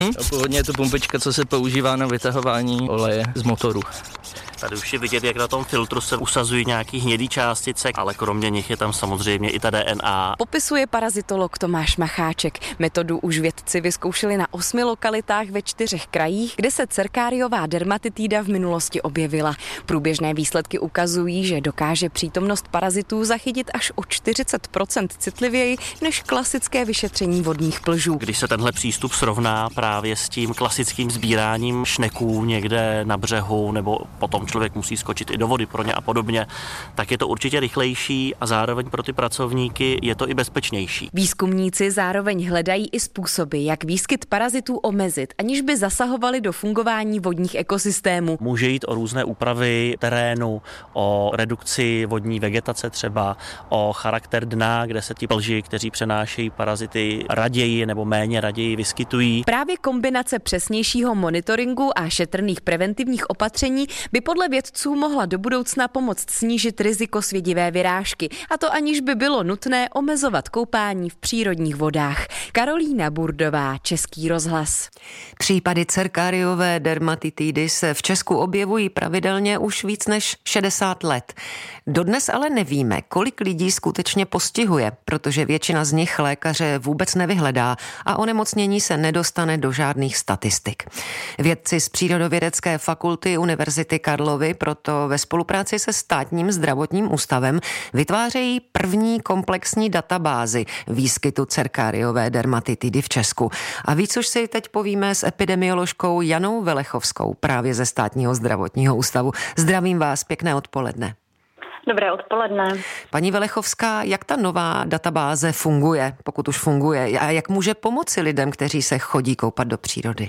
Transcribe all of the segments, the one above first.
Původně je to pumpička, co se používá na vytahování oleje z motoru. Tady už je vidět, jak na tom filtru se usazují nějaký hnědý částice, ale kromě nich je tam samozřejmě i ta DNA. Popisuje parazitolog Tomáš Macháček. Metodu už vědci vyzkoušeli na 8 lokalitách ve 4 krajích, kde se cerkáriová dermatitída v minulosti objevila. Průběžné výsledky ukazují, že dokáže přítomnost parazitů zachytit až o 40% citlivěji než klasické vyšetření vodních plžů. Když se tenhle přístup srovná právě s tím klasickým sbíráním šneků někde na břehu, nebo potom člověk musí skočit i do vody pro ně a podobně, tak je to určitě rychlejší a zároveň pro ty pracovníky je to i bezpečnější. Výzkumníci zároveň hledají i způsoby, jak výskyt parazitů omezit, aniž by zasahovali do fungování vodních ekosystémů. Může jít o různé úpravy terénu, o redukci vodní vegetace třeba, o charakter dna, kde se ti plži, kteří přenášejí parazity, raději nebo méně raději vyskytují. Právě kombinace přesnějšího monitoringu a šetrných preventivních opatření by podle vědců mohla do budoucna pomoct snížit riziko svědivé vyrážky, a to aniž by bylo nutné omezovat koupání v přírodních vodách. Karolína Burdová, Český rozhlas. Případy cerkáriové dermatitidy se v Česku objevují pravidelně už víc než 60 let. Dodnes ale nevíme, kolik lidí skutečně postihuje, protože většina z nich lékaře vůbec nevyhledá a onemocnění se nedostane do žádných statistik. Vědci z Přírodovědecké fakulty Univerzity Karlovy proto ve spolupráci se Státním zdravotním ústavem vytvářejí první komplexní databázi výskytu cerkáriové dermatitidy v Česku. A víc už si teď povíme s epidemioložkou Janou Velechovskou právě ze Státního zdravotního ústavu. Zdravím vás, pěkné odpoledne. Dobré odpoledne. Paní Velechovská, jak ta nová databáze funguje, pokud už funguje, a jak může pomoci lidem, kteří se chodí koupat do přírody?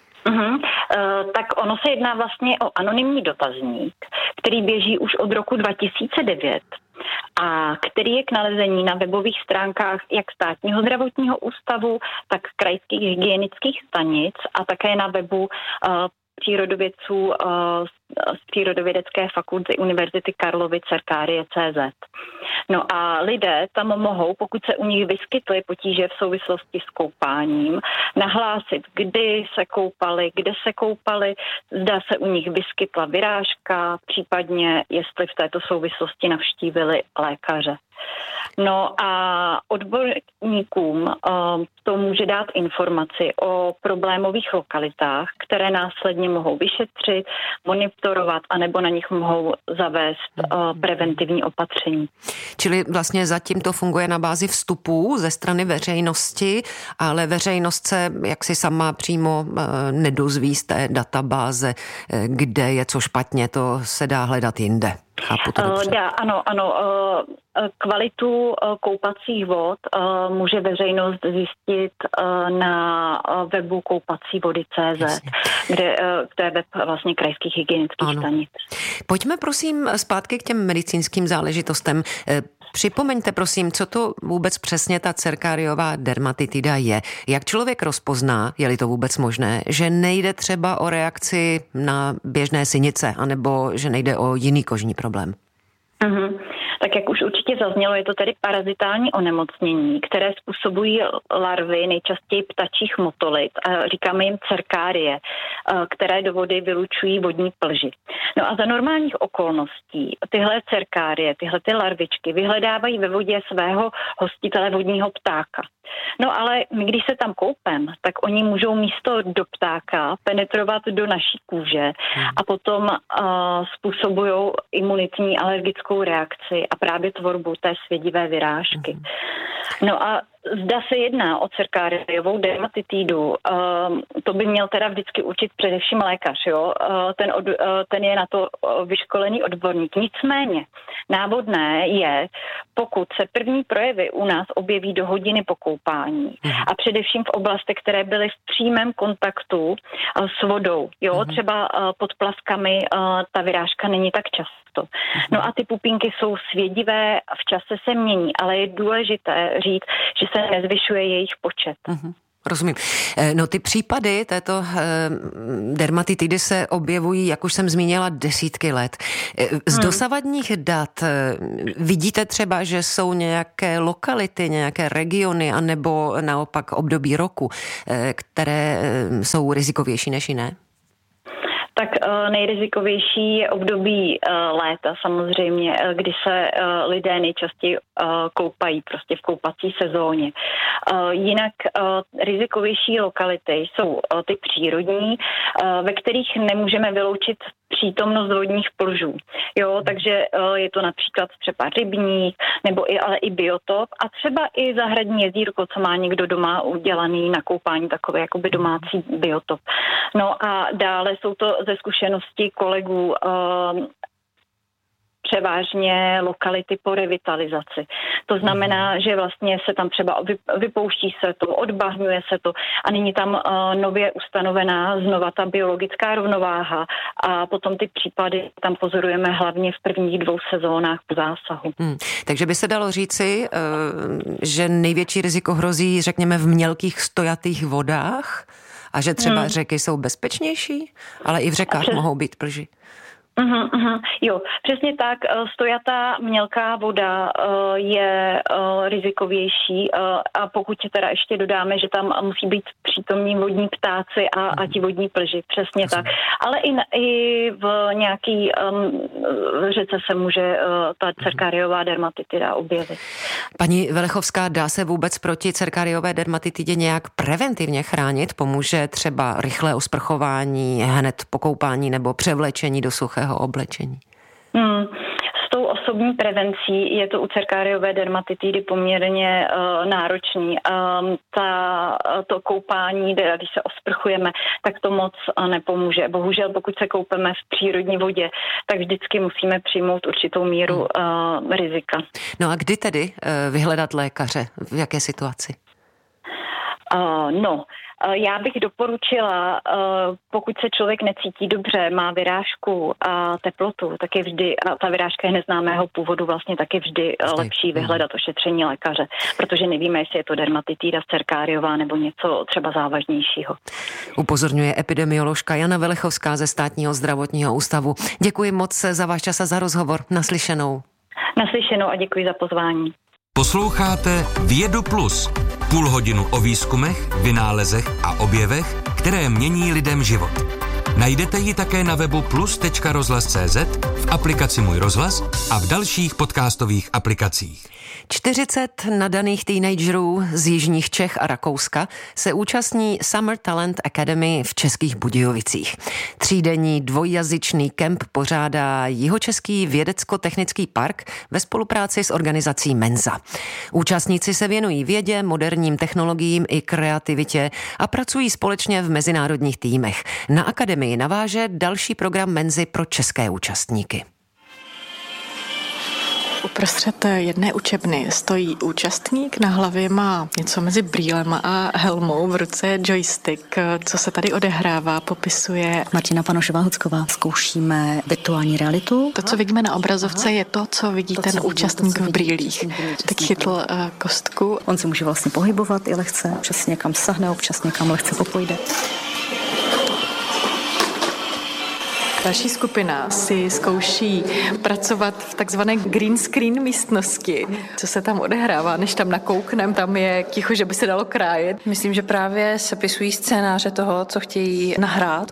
Tak ono se jedná vlastně o anonymní dotazník, který běží už od roku 2009 a který je k nalezení na webových stránkách jak Státního zdravotního ústavu, tak krajských hygienických stanic a také na webu přírodovědců z Přírodovědecké fakulty Univerzity Karlovy Cerkárie.cz. No a lidé tam mohou, pokud se u nich vyskytly potíže v souvislosti s koupáním, nahlásit, kdy se koupali, kde se koupali, zda se u nich vyskytla vyrážka, případně jestli v této souvislosti navštívili lékaře. No a odborníkům to může dát informaci o problémových lokalitách, které následně mohou vyšetřit, monitorovat, anebo na nich mohou zavést preventivní opatření. Čili vlastně zatím to funguje na bázi vstupů ze strany veřejnosti, ale veřejnost se jaksi sama přímo nedozví z té databáze, kde je co špatně, to se dá hledat jinde. Chápu to dobře. Ano. Kvalitu koupacích vod může veřejnost zjistit na webu koupacívody.cz, kde to je web vlastně krajských hygienických stanic. Pojďme prosím zpátky k těm medicínským záležitostem. Připomeňte prosím, co to vůbec přesně ta cerkáriová dermatitida je. Jak člověk rozpozná, je-li to vůbec možné, že nejde třeba o reakci na běžné sinice, anebo že nejde o jiný kožní problém? Tak jak už určitě zaznělo, je to tedy parazitální onemocnění, které způsobují larvy, nejčastěji ptačích motolit, a říkáme jim cerkárie, které do vody vylučují vodní plži. No a za normálních okolností tyhle cerkárie, tyhle ty larvičky vyhledávají ve vodě svého hostitele vodního ptáka. No ale my, když se tam koupem, tak oni můžou místo do ptáka penetrovat do naší kůže a potom způsobují imunitní alergickou reakci a právě tvorbu té svědivé vyrážky. No a zda se jedná o cerkáriovou dermatitidu, to by měl teda vždycky určit především lékař, jo? Ten je na to vyškolený odborník. Nicméně návodné je, pokud se první projevy u nás objeví do hodiny po koupání a především v oblastech, které byly v přímém kontaktu s vodou, jo? Třeba pod plavkami ta vyrážka není tak často. No a ty pupínky jsou svědivé, v čase se mění, ale je důležité říct, že se nezvyšuje jejich počet. Rozumím. No ty případy této dermatitidy se objevují, jak už jsem zmínila, desítky let. Z dosavadních dat vidíte třeba, že jsou nějaké lokality, nějaké regiony, anebo naopak období roku, které jsou rizikovější než jiné? Tak nejrizikovější je období léta samozřejmě, kdy se lidé nejčastěji koupají prostě v koupací sezóně. Jinak rizikovější lokality jsou ty přírodní, ve kterých nemůžeme vyloučit přítomnost vodních plžů. Jo, takže je to například třeba rybník, nebo ale i biotop a třeba i zahradní jezírko, co má někdo doma udělaný na koupání, takový jakoby domácí biotop. No a dále jsou to ze zkušenosti kolegů převážně lokality po revitalizaci. To znamená, že vlastně se tam třeba vypouští se to, odbahňuje se to a nyní tam nově ustanovená znova ta biologická rovnováha a potom ty případy tam pozorujeme hlavně v prvních 2 sezónách po zásahu. Takže by se dalo říci, že největší riziko hrozí, řekněme, v mělkých stojatých vodách a že třeba řeky jsou bezpečnější, ale i v řekách mohou být plži. Jo, přesně tak. Stojatá mělká voda je rizikovější a pokud teda ještě dodáme, že tam musí být přítomní vodní ptáci a ti vodní plži, přesně tak. Ale i v nějaký řece se může ta cerkáriová dermatitida objevit. Paní Velechovská, dá se vůbec proti cerkáriové dermatitidě nějak preventivně chránit? Pomůže třeba rychlé osprchování hned po koupání nebo převlečení do suchého oblečení? S tou osobní prevencí je to u cerkáriové dermatitidy poměrně náročný. To koupání, když se osprchujeme, tak to moc nepomůže. Bohužel, pokud se koupeme v přírodní vodě, tak vždycky musíme přijmout určitou míru rizika. No a kdy tedy vyhledat lékaře? V jaké situaci? Já bych doporučila, pokud se člověk necítí dobře, má vyrážku a teplotu, tak je vždy, a ta vyrážka je neznámého původu, vlastně tak je vždy lepší vyhledat ošetření lékaře, protože nevíme, jestli je to dermatitida cerkáriová nebo něco třeba závažnějšího. Upozorňuje epidemioložka Jana Velechovská ze Státního zdravotního ústavu. Děkuji moc za váš čas a za rozhovor. Naslyšenou. Naslyšenou a děkuji za pozvání. Posloucháte Vědu Plus. Půl hodinu o výzkumech, vynálezech a objevech, které mění lidem život. Najdete ji také na webu plus.rozhlas.cz, v aplikaci Můj rozhlas a v dalších podcastových aplikacích. 40 nadaných teenagerů z jižních Čech a Rakouska se účastní Summer Talent Academy v Českých Budějovicích. 3denní dvojjazyčný kemp pořádá Jihočeský vědecko-technický park ve spolupráci s organizací Menza. Účastníci se věnují vědě, moderním technologiím i kreativitě a pracují společně v mezinárodních týmech. Na akademii naváže další program Menzy pro české účastníky. Uprostřed jedné učebny stojí účastník, na hlavě má něco mezi brýlema a helmou, v ruce je joystick. Co se tady odehrává, popisuje Martina Panošová-Hocková. Zkoušíme virtuální realitu. To, co vidíme na obrazovce, je to, co vidí ten účastník v brýlích. Tak chytl kostku. On se může vlastně pohybovat i lehce, občas někam sahne, občas někam lehce popojde. Další skupina si zkouší pracovat v takzvané green screen místnosti. Co se tam odehrává, než tam nakouknem, tam je ticho, že by se dalo krájet. Myslím, že právě sepisují scénáře toho, co chtějí nahrát.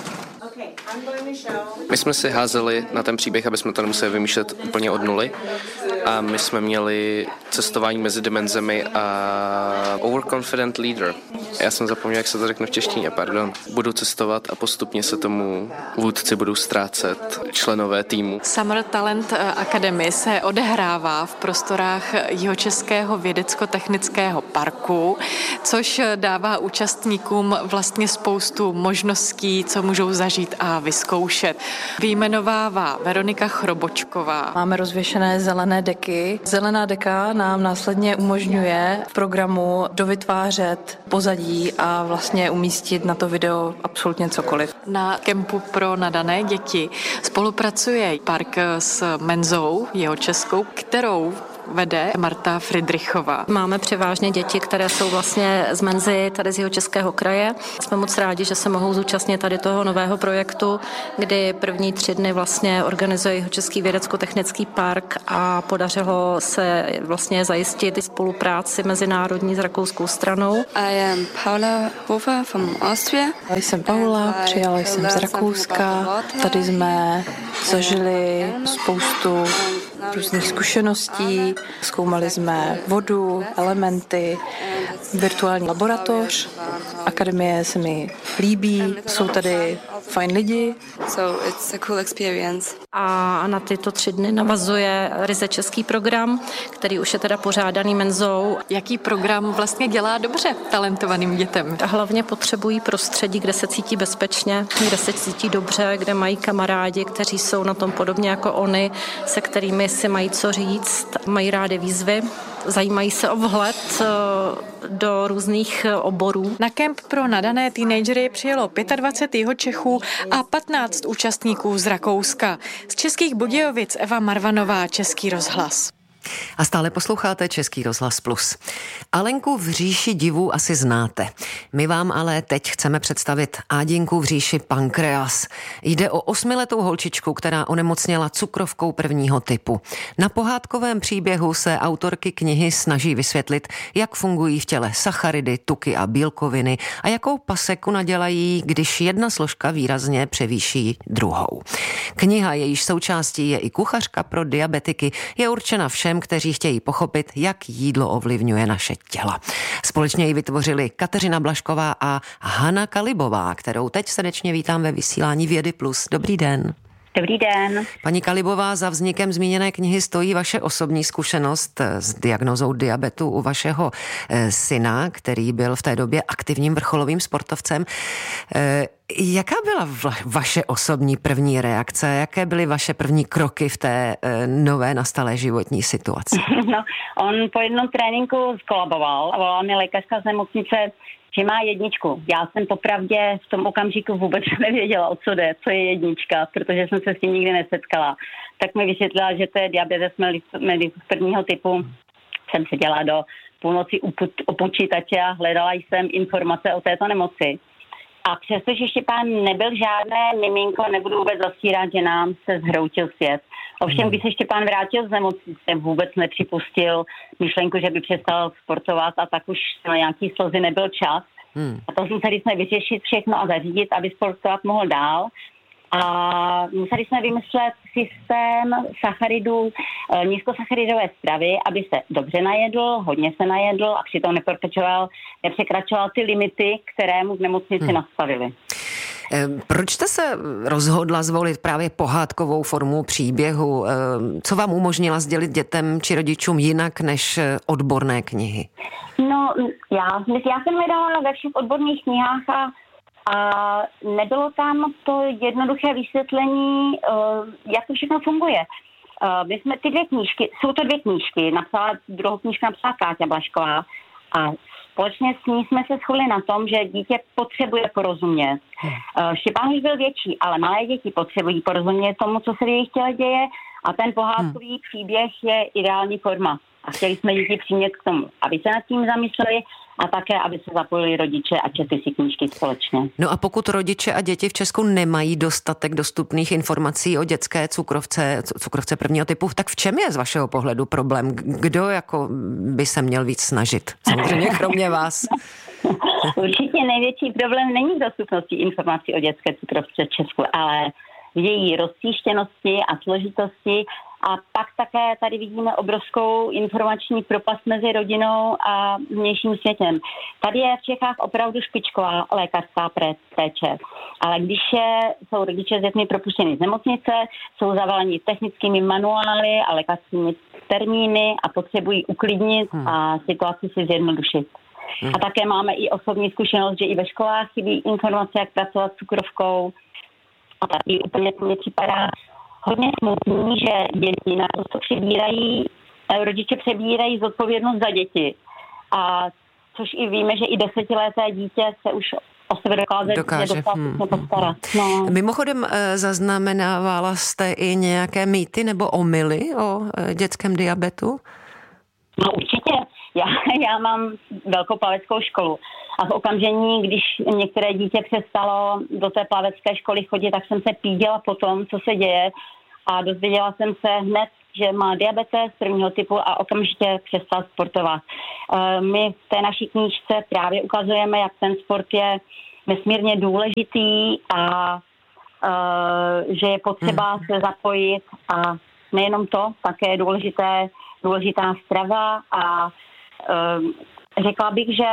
My jsme si házeli na ten příběh, aby jsme to nemuseli vymýšlet úplně od nuly. A my jsme měli cestování mezi dimenzemi a overconfident leader. Já jsem zapomněl, jak se to řekne v češtině, pardon. Budu cestovat a postupně se tomu vůdci budou ztrácet členové týmu. Summer Talent Academy se odehrává v prostorách Jihočeského vědecko-technického parku, což dává účastníkům vlastně spoustu možností, co můžou zažít a vyzkoušet. Vyjmenovává Veronika Chrobočková. Máme rozvěšené zelené deky. Zelená deka nám následně umožňuje v programu dovytvářet pozadí a vlastně umístit na to video absolutně cokoliv. Na kempu pro nadané děti spolupracuje park s Menzou Jihočeskou, kterou vede Marta Friedrichová. Máme převážně děti, které jsou vlastně z Menzy tady z Jihočeského kraje. Jsme moc rádi, že se mohou zúčastnit tady toho nového projektu, kdy první 3 dny vlastně organizuje Jihočeský vědecko-technický park a podařilo se vlastně zajistit spolupráci mezinárodní s rakouskou stranou. I am Paula Hofer from Austria. Jsem Paula, přijala jsem z Rakouska. Tady jsme zažili spoustu různých zkušeností, zkoumali jsme vodu, elementy, virtuální laboratoř. Akademie se mi líbí, jsou tady fajn lidi. So it's a cool experience. A na tyto 3 dny navazuje ryze český program, který už je teda pořádaný Menzou. Jaký program vlastně dělá dobře talentovaným dětem? Hlavně potřebují prostředí, kde se cítí bezpečně, kde se cítí dobře, kde mají kamarádi, kteří jsou na tom podobně jako oni, se kterými si mají co říct, mají rádi výzvy, zajímají se o vhled do různých oborů. Na kemp pro nadané teenagery přijelo 25 Jihočechů a 15 účastníků z Rakouska. Z Českých Budějovic Eva Marvanová, Český rozhlas. A stále posloucháte Český rozhlas Plus. Alenku v říši divů asi znáte. My vám ale teď chceme představit Ádinku v říši pankreas. Jde o 8letou holčičku, která onemocněla cukrovkou 1. typu. Na pohádkovém příběhu se autorky knihy snaží vysvětlit, jak fungují v těle sacharidy, tuky a bílkoviny a jakou paseku nadělají, když jedna složka výrazně převýší druhou. Kniha, jejíž součástí je i kuchařka pro diabetiky, je určena všem, kteří chtějí pochopit, jak jídlo ovlivňuje naše těla. Společně ji vytvořili Kateřina Blažková a Hana Kalibová, kterou teď srdečně vítám ve vysílání Vědy Plus. Dobrý den. Dobrý den. Paní Kalibová, za vznikem zmíněné knihy stojí vaše osobní zkušenost s diagnózou diabetu u vašeho syna, který byl v té době aktivním vrcholovým sportovcem. Jaká byla vaše osobní první reakce? Jaké byly vaše první kroky v té nové nastalé životní situaci? No, on po jednom tréninku skolaboval a volala mi lékařka z nemocnice, že má 1. Já jsem popravdě v tom okamžiku vůbec nevěděla, o co jde, co je 1, protože jsem se s tím nikdy nesetkala. Tak mi vysvětlila, že to je diabetes mellitus 1. typu. Jsem seděla do půlnoci u počítače a hledala jsem informace o této nemoci. A přestože Štěpán nebyl žádné miminko, nebudu vůbec zastírat, že nám se zhroutil svět. Ovšem, když se Štěpán vrátil z nemocnice, vůbec nepřipustil myšlenku, že by přestal sportovat a tak už na nějaký slzy nebyl čas. A to museli jsme vyřešit všechno a zařídit, aby sportovat mohl dál. A museli jsme vymyslet systém sacharidů, nízkosacharidové stravy, aby se dobře najedl, hodně se najedl a přitom nepřekračoval ty limity, které mu v nemocnici nastavili. Proč jste se rozhodla zvolit právě pohádkovou formu příběhu? Co vám umožnila sdělit dětem či rodičům jinak než odborné knihy? No, já jsem hledala ve všech odborných knihách a nebylo tam to jednoduché vysvětlení, jak to všechno funguje. My jsme jsou to 2 knížky, druhou knížku napsala Káťa Blažková a společně s ní jsme se shodli na tom, že dítě potřebuje porozumět. Štěpán už byl větší, ale malé děti potřebují porozumět tomu, co se v jejich těle děje a ten pohádkový příběh je ideální forma. A chtěli jsme děti přimět k tomu, aby se nad tím zamysleli a také, aby se zapojili rodiče a četli si knížky společně. No a pokud rodiče a děti v Česku nemají dostatek dostupných informací o dětské cukrovce 1. typu, tak v čem je z vašeho pohledu problém? Kdo jako by se měl víc snažit? Samozřejmě kromě vás. Určitě největší problém není v dostupnosti informací o dětské cukrovce v Česku, ale v její roztříštěnosti a složitosti. A pak také tady vidíme obrovskou informační propast mezi rodinou a vnějším světem. Tady je v Čechách opravdu špičková lékařská péče. Ale když jsou rodiče s dětmi propuštěni z nemocnice, jsou zavaleni technickými manuály a lékařskými termíny a potřebují uklidnit a situaci si zjednodušit. A také máme i osobní zkušenost, že i ve školách chybí informace, jak pracovat s cukrovkou. A tady úplně to mě připadá hodně smutný, že děti na to rodiče přebírají zodpovědnost za děti. A což i víme, že i 10leté dítě se už o sebe dokáže postarat. No. Mimochodem zaznamenávala jste i nějaké mýty nebo omyly o dětském diabetu? No určitě. Já mám velkou plaveckou školu a v okamžení, když některé dítě přestalo do té plavecké školy chodit, tak jsem se píděla po tom, co se děje a dozvěděla jsem se hned, že má diabetes prvního typu a okamžitě přestal sportovat. My v té naší knížce právě ukazujeme, jak ten sport je nesmírně důležitý a že je potřeba se zapojit a nejenom to, také je důležitá strava a řekla bych, že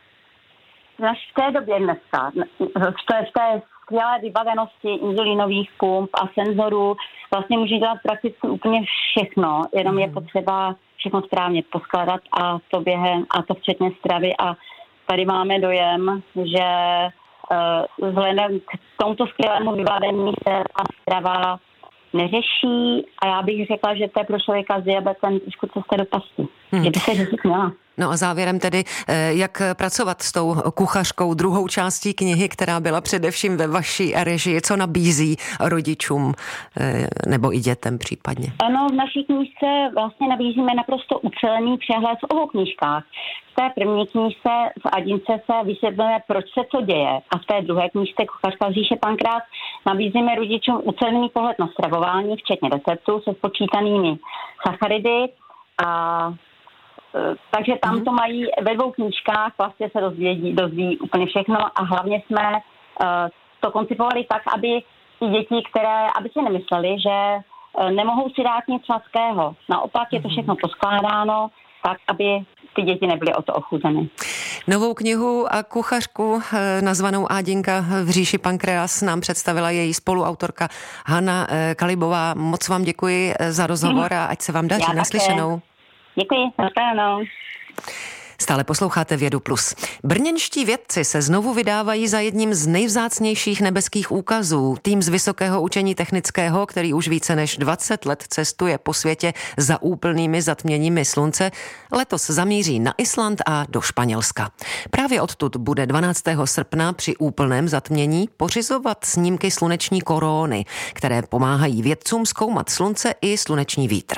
v té době dneska, v té skvělé vybavenosti inzulínových pump a senzorů vlastně může dělat prakticky úplně všechno, jenom je potřeba všechno správně poskládat a to včetně stravy a tady máme dojem, že vzhledem k tomuto skvělému vybavení se ta strava neřeší a já bych řekla, že to je pro člověka s diabetem trošku cesta do pasti. Že by se řešit měla. No a závěrem tedy, jak pracovat s tou kuchařkou, druhou částí knihy, která byla především ve vaší režii, co nabízí rodičům nebo i dětem případně? Ano, v naší knížce vlastně nabízíme naprosto ucelený přehled v obou knížkách. V té první knížce v Adince se vysvětluje, proč se to děje a v té druhé knížce Kuchařka z říše Pankrác nabízíme rodičům ucelený pohled na stravování, včetně receptů se spočítanými sacharidy a takže tam to mají ve dvou knížkách, vlastně se dozví úplně všechno a hlavně jsme to koncipovali tak, aby ty děti, aby si nemysleli, že nemohou si dát nic sladkého. Naopak je to všechno poskládáno tak, aby ty děti nebyly o to ochuzeny. Novou knihu a kuchařku nazvanou Ádinka v říši Pankreas nám představila její spoluautorka Hana Kalibová. Moc vám děkuji za rozhovor a ať se vám daří. Naslyšenou. Děkuji, naslyšenou. Stále posloucháte Vědu Plus. Brněnští vědci se znovu vydávají za jedním z nejvzácnějších nebeských úkazů. Tým z Vysokého učení technického, který už více než 20 let cestuje po světě za úplnými zatměními slunce, letos zamíří na Island a do Španělska. Právě odtud bude 12. srpna při úplném zatmění pořizovat snímky sluneční koróny, které pomáhají vědcům zkoumat slunce i sluneční vítr.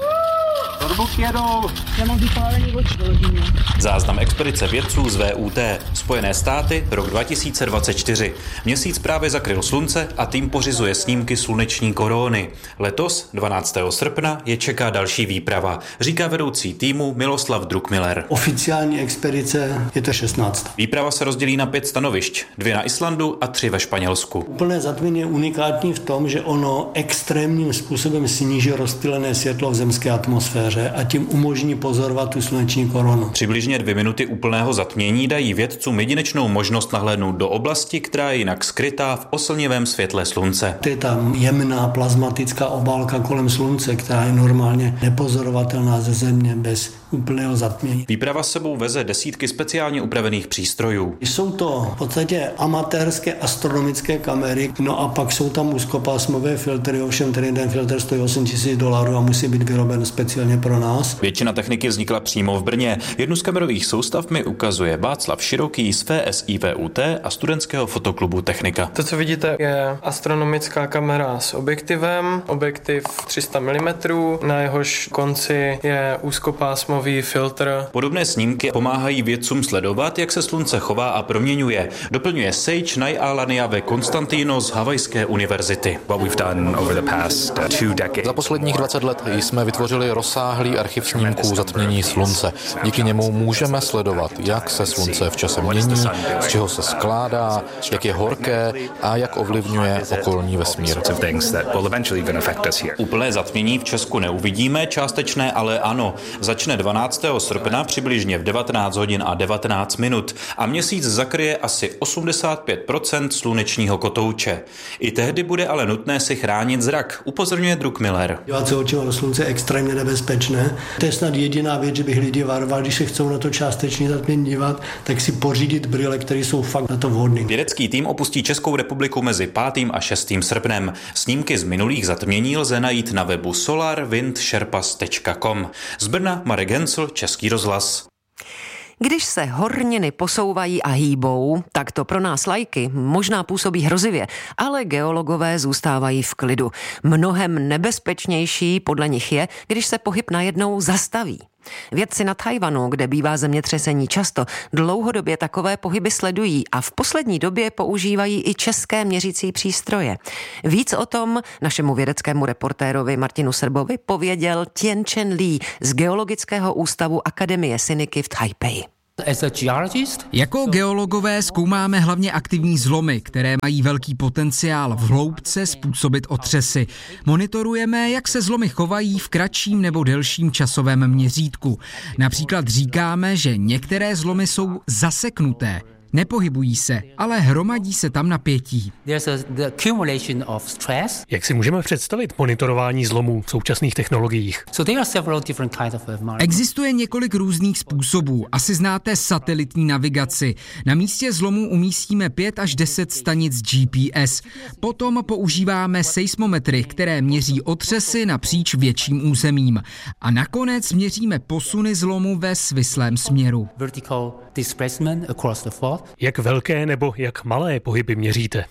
Záznam expedice vědců z VUT. Spojené státy, rok 2024. Měsíc právě zakryl slunce a tým pořizuje snímky sluneční koróny. Letos, 12. srpna, je čeká další výprava, říká vedoucí týmu Miloslav Druckmiller. Oficiální expedice je to 16. Výprava se rozdělí na 5 stanovišť, 2 na Islandu a 3 ve Španělsku. Úplné zatmění je unikátní v tom, že ono extrémním způsobem sníží rozptýlené světlo v zemské atmosféře a tím umožní pozorovat tu sluneční korunu. Přibližně 2 minuty úplného zatmění dají vědcům jedinečnou možnost nahlédnout do oblasti, která je jinak skrytá v oslnivém světle slunce. To je ta jemná plazmatická obálka kolem slunce, která je normálně nepozorovatelná ze země bez úplného zatmění. Výprava s sebou veze desítky speciálně upravených přístrojů. Jsou to v podstatě amatérské astronomické kamery, no a pak jsou tam úzkopásmové filtry, ovšem ten filtr stojí $8,000 a musí být vyroben speciálně pro nás. Většina techniky vznikla přímo v Brně. Jednu z kamerových soustav mi ukazuje Václav Široký z FSI VUT a studentského fotoklubu Technika. To, co vidíte, je astronomická kamera s objektivem, objektiv 300 mm, na jehož konci je úzkopásmový filtr. Podobné snímky pomáhají vědcům sledovat, jak se slunce chová a proměňuje. Doplňuje Sage Najálania ve Konstantino z Havajské univerzity. Za posledních 20 let jsme vytvořili rozsáhlý archiv snímků zatmění slunce. Díky němu můžeme sledovat, jak se slunce v čase mění, z čeho se skládá, jak je horké a jak ovlivňuje okolní vesmír. Úplné zatmění v Česku neuvidíme, částečné ale ano. Začne 12. srpna přibližně v 19 hodin a 19 minut a měsíc zakryje asi 85% slunečního kotouče. I tehdy bude ale nutné si chránit zrak, upozorňuje Druckmiller. Dívat se očima do slunce je extrémně nebezpečné. To je snad jediná věc, že bych lidi varoval, když se chcou na to částečně zatmění dívat, tak si pořídit brýle, které jsou fakt na to vhodné. Vědecký tým opustí Českou republiku mezi 5. a 6. srpnem. Snímky z minulých zatmění lze najít na webu solarwindsherpas.com. Z Brna Marek Hencl, Český rozhlas. Když se horniny posouvají a hýbou, tak to pro nás laiky možná působí hrozivě, ale geologové zůstávají v klidu. Mnohem nebezpečnější podle nich je, když se pohyb najednou zastaví. Vědci na Tchaj-wanu, kde bývá zemětřesení často, dlouhodobě takové pohyby sledují a v poslední době používají i české měřící přístroje. Víc o tom našemu vědeckému reportérovi Martinu Srbovi pověděl Tien-Chen Lee z Geologického ústavu Akademie Siniky v Taipei. Jako geologové zkoumáme hlavně aktivní zlomy, které mají velký potenciál v hloubce způsobit otřesy. Monitorujeme, jak se zlomy chovají v kratším nebo delším časovém měřítku. Například říkáme, že některé zlomy jsou zaseknuté. Nepohybují se, ale hromadí se tam napětí. Jak si můžeme představit monitorování zlomů v současných technologiích? Existuje několik různých způsobů. Asi znáte satelitní navigaci. Na místě zlomu umístíme 5 až 10 stanic GPS. Potom používáme seismometry, které měří otřesy napříč větším územím. A nakonec měříme posuny zlomu ve svislém směru. Jak velké nebo jak malé pohyby měříte?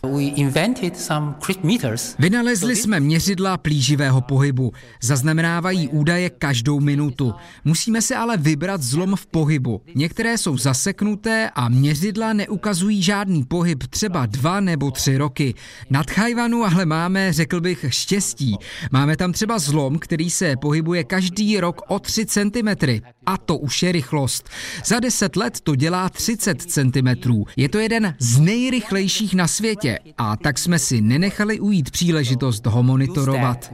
Vynalezli jsme měřidla plíživého pohybu. Zaznamenávají údaje každou minutu. Musíme se ale vybrat zlom v pohybu. Některé jsou zaseknuté a měřidla neukazují žádný pohyb třeba 2 nebo 3 roky. Na Tchaj-wanu ale máme, řekl bych, štěstí. Máme tam třeba zlom, který se pohybuje každý rok o 3 cm. A to už je rychlost. Za 10 let to dělá 30 cm. Je to jeden z nejrychlejších na světě a tak jsme si nenechali ujít příležitost ho monitorovat.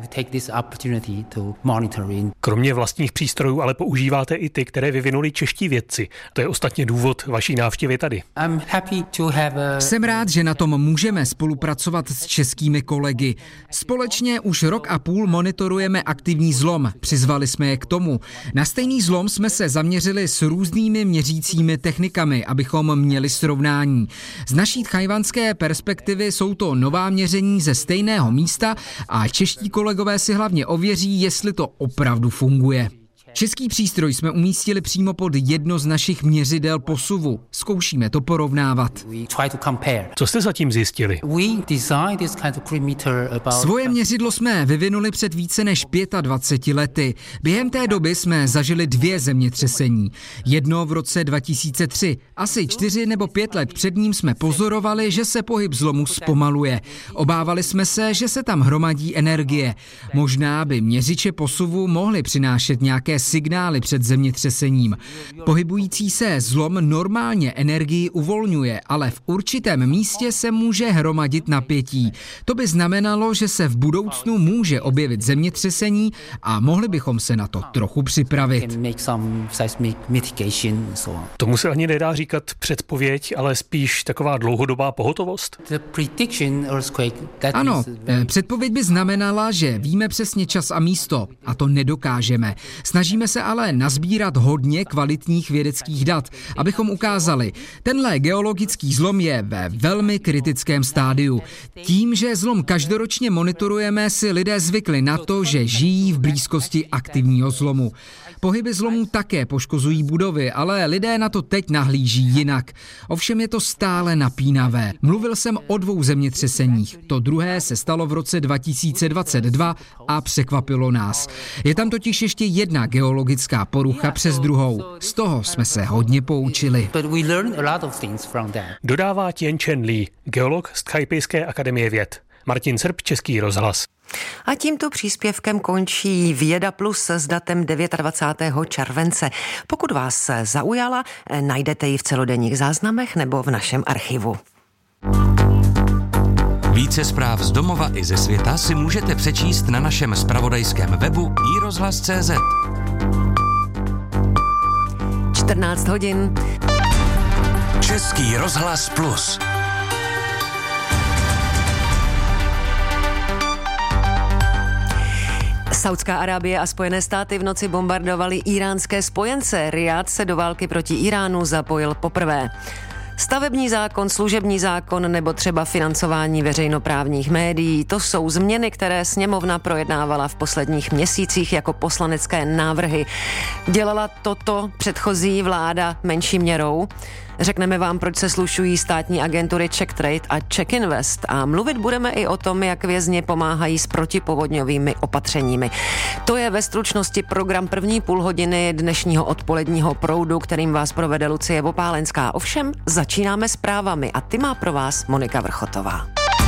Kromě vlastních přístrojů ale používáte i ty, které vyvinuli čeští vědci. To je ostatně důvod vaší návštěvy tady. Jsem rád, že na tom můžeme spolupracovat s českými kolegy. Společně už 1,5 roku monitorujeme aktivní zlom. Přizvali jsme je k tomu. Na stejný zlom jsme se zaměřili s různými měřícími technikami, abychom měli srovnání. Z naší tchajwanské perspektivy jsou to nová měření ze stejného místa a čeští kolegové si hlavně ověří, jestli to opravdu funguje. Český přístroj jsme umístili přímo pod jedno z našich měřidel posuvu. Zkoušíme to porovnávat. Co jste zatím zjistili? Svoje měřidlo jsme vyvinuli před více než 25 lety. Během té doby jsme zažili 2 zemětřesení. Jedno v roce 2003. Asi 4 nebo 5 let před ním jsme pozorovali, že se pohyb zlomu zpomaluje. Obávali jsme se, že se tam hromadí energie. Možná by měřiče posuvu mohly přinášet nějaké signály před zemětřesením. Pohybující se zlom normálně energii uvolňuje, ale v určitém místě se může hromadit napětí. To by znamenalo, že se v budoucnu může objevit zemětřesení a mohli bychom se na to trochu připravit. Tomu se ani nedá říkat předpověď, ale spíš taková dlouhodobá pohotovost? Ano, předpověď by znamenala, že víme přesně čas a místo a to nedokážeme. Snažíme se ale nazbírat hodně kvalitních vědeckých dat, abychom ukázali, tenhle geologický zlom je ve velmi kritickém stádiu. Tím, že zlom každoročně monitorujeme, si lidé zvykli na to, že žijí v blízkosti aktivního zlomu. Pohyby zlomů také poškozují budovy, ale lidé na to teď nahlíží jinak. Ovšem je to stále napínavé. Mluvil jsem o 2 zemětřeseních. To druhé se stalo v roce 2022 a překvapilo nás. Je tam totiž ještě jedna geologická porucha přes druhou. Z toho jsme se hodně poučili. Dodává Tien-Chen Lee, geolog z Taipejské akademie věd. Martin Srb, Český rozhlas. A tímto příspěvkem končí Věda Plus s datem 29. července. Pokud vás zaujala, najdete ji v celodenních záznamech nebo v našem archivu. Více zpráv z domova i ze světa si můžete přečíst na našem zpravodajském webu iRozhlas.cz. 14 hodin. Český rozhlas Plus. Saudská Arábie a Spojené státy v noci bombardovali íránské spojence. Riád se do války proti Iránu zapojil poprvé. Stavební zákon, služební zákon nebo třeba financování veřejnoprávních médií, to jsou změny, které sněmovna projednávala v posledních měsících jako poslanecké návrhy. Dělala toto předchozí vláda menší měrou. Řekneme vám, proč se slušují státní agentury CzechTrade a CzechInvest a mluvit budeme i o tom, jak vězni pomáhají s protipovodňovými opatřeními. To je ve stručnosti program první půlhodiny dnešního odpoledního proudu, kterým vás provede Lucie Vopálenská. Ovšem začínáme zprávami a ty má pro vás Monika Vrchotová.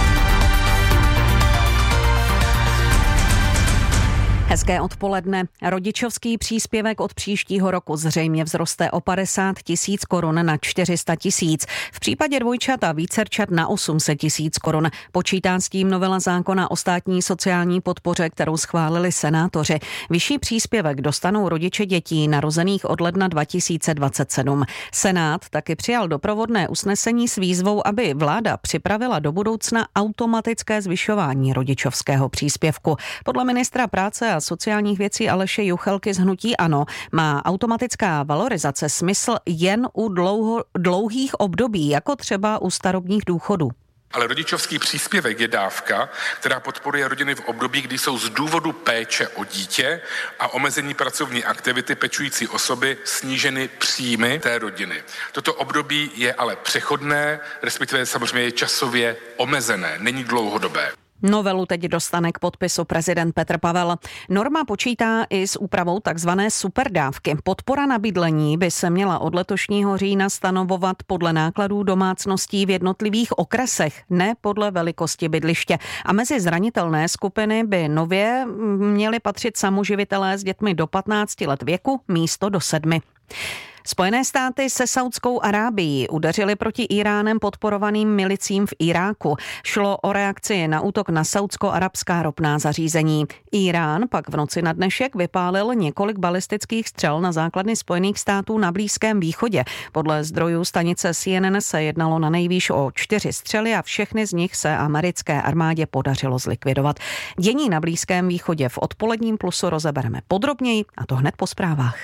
Hezké odpoledne. Rodičovský příspěvek od příštího roku zřejmě vzroste o 50 000 korun na 400 000. V případě dvojčat a vícerčat na 800 000 korun. Počítá s tím novela zákona o státní sociální podpoře, kterou schválili senátoři. Vyšší příspěvek dostanou rodiče dětí narozených od ledna 2027. Senát taky přijal doprovodné usnesení s výzvou, aby vláda připravila do budoucna automatické zvyšování rodičovského příspěvku. Podle ministra práce a sociálních věcí Aleše Juchelky z hnutí ANO má automatická valorizace smysl jen u dlouhých období, jako třeba u starobních důchodů. Ale rodičovský příspěvek je dávka, která podporuje rodiny v období, kdy jsou z důvodu péče o dítě a omezení pracovní aktivity pečující osoby sníženy příjmy té rodiny. Toto období je ale přechodné, respektive samozřejmě je časově omezené, není dlouhodobé. Novelu teď dostane k podpisu prezident Petr Pavel. Norma počítá i s úpravou takzvané superdávky. Podpora na bydlení by se měla od letošního října stanovovat podle nákladů domácností v jednotlivých okresech, ne podle velikosti bydliště. A mezi zranitelné skupiny by nově měli patřit samoživitelé s dětmi do 15 let věku místo do 7. Spojené státy se Saudskou Arábií udeřily proti Iránem podporovaným milicím v Iráku. Šlo o reakci na útok na saudsko-arabská ropná zařízení. Irán pak v noci na dnešek vypálil několik balistických střel na základny Spojených států na Blízkém východě. Podle zdrojů stanice CNN se jednalo na nejvýš o 4 střely a všechny z nich se americké armádě podařilo zlikvidovat. Dění na Blízkém východě v odpoledním plusu rozebereme podrobněji, a to hned po zprávách.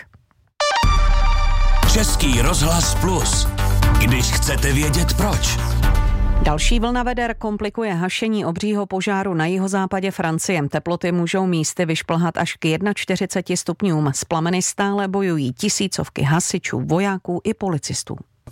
Český rozhlas Plus. Když chcete vědět proč. Další vlna veder komplikuje hašení obřího požáru na jihozápadě Francie. Teploty můžou místy vyšplhat až k 41 stupňům. S plameny stále bojují tisícovky hasičů, vojáků i policistů.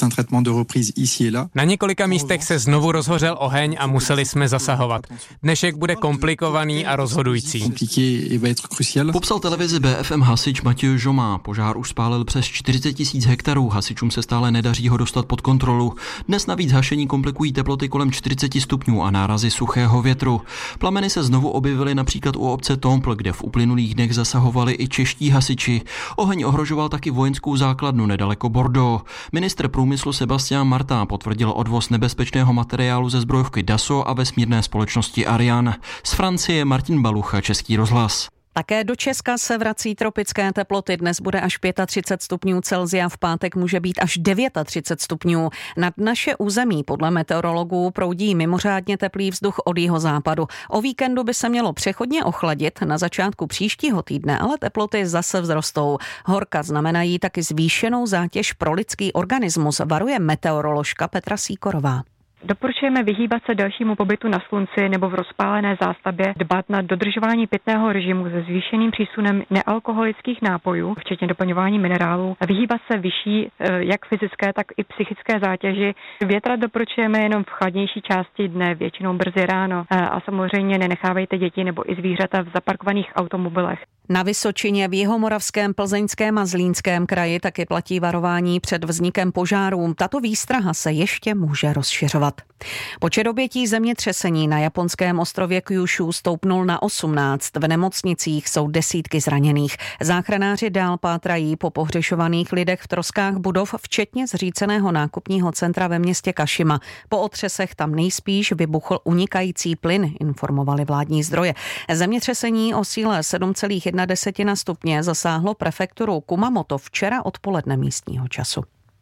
Na několika místech se znovu rozhořel oheň a museli jsme zasahovat. Dnešek bude komplikovaný a rozhodující. Popsal televizi BFM hasič Matěj Žomá. Požár už spálil přes 40 000 hektarů. Hasičům se stále nedaří ho dostat pod kontrolu. Dnes navíc hašení komplikují teploty kolem 40 stupňů a nárazy suchého větru. Plameny se znovu objevily například u obce Tompl, kde v uplynulých dnech zasahovali i čeští hasiči. Oheň ohrožoval taky vojenskou základnu nedaleko Bordeaux. Ministr průmyslu Sebastian Martin potvrdil odvoz nebezpečného materiálu ze zbrojovky Dassault a vesmírné společnosti Ariane. Z Francie Martin Balucha, Český rozhlas. Také do Česka se vrací tropické teploty. Dnes bude až 35 stupňů Celsia, v pátek může být až 39 stupňů. Nad naše území podle meteorologů proudí mimořádně teplý vzduch od jihozápadu. O víkendu by se mělo přechodně ochladit na začátku příštího týdne, ale teploty zase vzrostou. Horka znamenají taky zvýšenou zátěž pro lidský organismus, varuje meteoroložka Petra Síkorová. Doporučujeme vyhýbat se dalšímu pobytu na slunci nebo v rozpálené zástavbě, dbát na dodržování pitného režimu se zvýšeným přísunem nealkoholických nápojů, včetně doplňování minerálů, a vyhýbat se vyšší jak fyzické, tak i psychické zátěži. Větrat doporučujeme jenom v chladnější části dne, většinou brzy ráno, a samozřejmě nenechávejte děti nebo i zvířata v zaparkovaných automobilech. Na Vysočině, v Jihomoravském, Plzeňském a Zlínském kraji taky platí varování před vznikem požárů. Tato výstraha se ještě může rozšiřovat. Počet obětí zemětřesení na japonském ostrově Kyushu stoupnul na 18. V nemocnicích jsou desítky zraněných. Záchranáři dál pátrají po pohřešovaných lidech v troskách budov, včetně zříceného nákupního centra ve městě Kašima. Po otřesech tam nejspíš vybuchl unikající plyn, informovali vládní zdroje. Zemětřesení o síle 7,1 stupně zasáhlo prefekturu Kumamoto včera odpoledne místního času.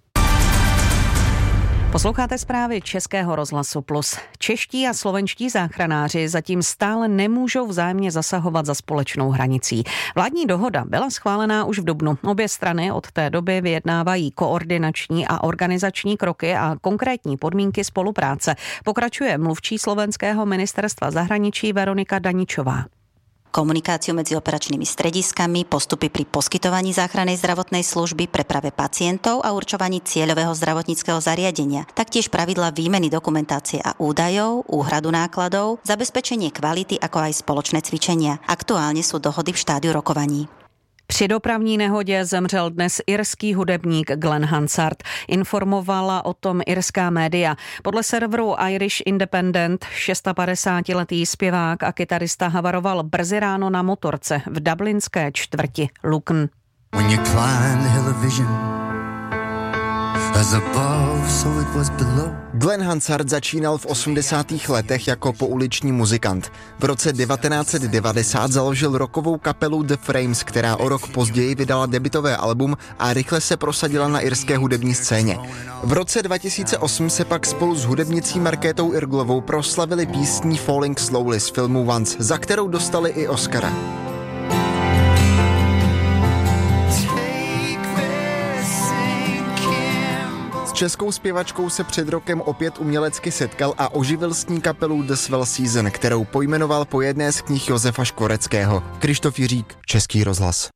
Posloucháte zprávy Českého rozhlasu Plus. Čeští a slovenští záchranáři zatím stále nemůžou vzájemně zasahovat za společnou hranicí. Vládní dohoda byla schválená už v dubnu. Obě strany od té doby vyjednávají koordinační a organizační kroky a konkrétní podmínky spolupráce. Pokračuje mluvčí slovenského ministerstva zahraničí Veronika Daničová. komunikáciu medzi operačnými strediskami, postupy pri poskytovaní záchrannej zdravotnej služby, preprave pacientov a určovaní cieľového zdravotníckeho zariadenia. Taktiež pravidla výmeny dokumentácie a údajov, úhradu nákladov, zabezpečenie kvality ako aj spoločné cvičenia. Aktuálne sú dohody v štádiu rokovaní. Při dopravní nehodě zemřel dnes irský hudebník Glenn Hansard. Informovala o tom irská média. Podle serveru Irish Independent 56letý zpěvák a kytarista havaroval brzy ráno na motorce v dublinské čtvrti Lucan. When you climb the hill of vision, as above, so it was below. Glenn Hansard začínal v 80. letech jako pouliční muzikant. V roce 1990 založil rockovou kapelu The Frames, která o rok později vydala debutové album a rychle se prosadila na irské hudební scéně. V roce 2008 se pak spolu s hudebnicí Markétou Irglovou proslavili písní Falling Slowly z filmu Once, za kterou dostali i Oscara. Českou zpěvačkou se před rokem opět umělecky setkal a oživil s ní kapelu The Swell Season, kterou pojmenoval po jedné z knih Josefa Škvoreckého. Krištof Jiřík, Český rozhlas.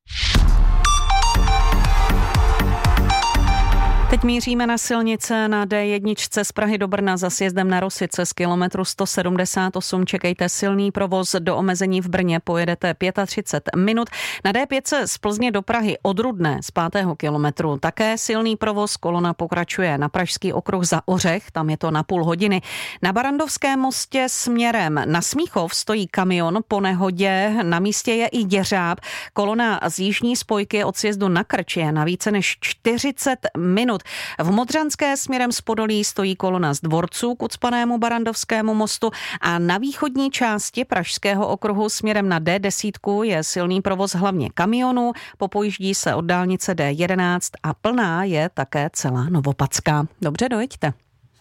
Teď míříme na silnice na D1 z Prahy do Brna za sjezdem na Rosice z kilometru 178. Čekejte silný provoz, do omezení v Brně pojedete 35 minut. Na D5 z Plzně do Prahy od Rudné z 5. kilometru také silný provoz, kolona pokračuje na Pražský okruh za Ořech, tam je to na půl hodiny. Na Barandovském mostě směrem na Smíchov stojí kamion po nehodě, na místě je i jeřáb. Kolona z jižní spojky od sjezdu na Krč je na více než 40 minut. V Modřanské směrem z Podolí stojí kolona z Dvorců k ucpanému Barandovskému mostu a na východní části Pražského okruhu směrem na D10 je silný provoz hlavně kamionů, popojíždí se od dálnice D11 a plná je také celá Novopadská. Dobře, dojeďte.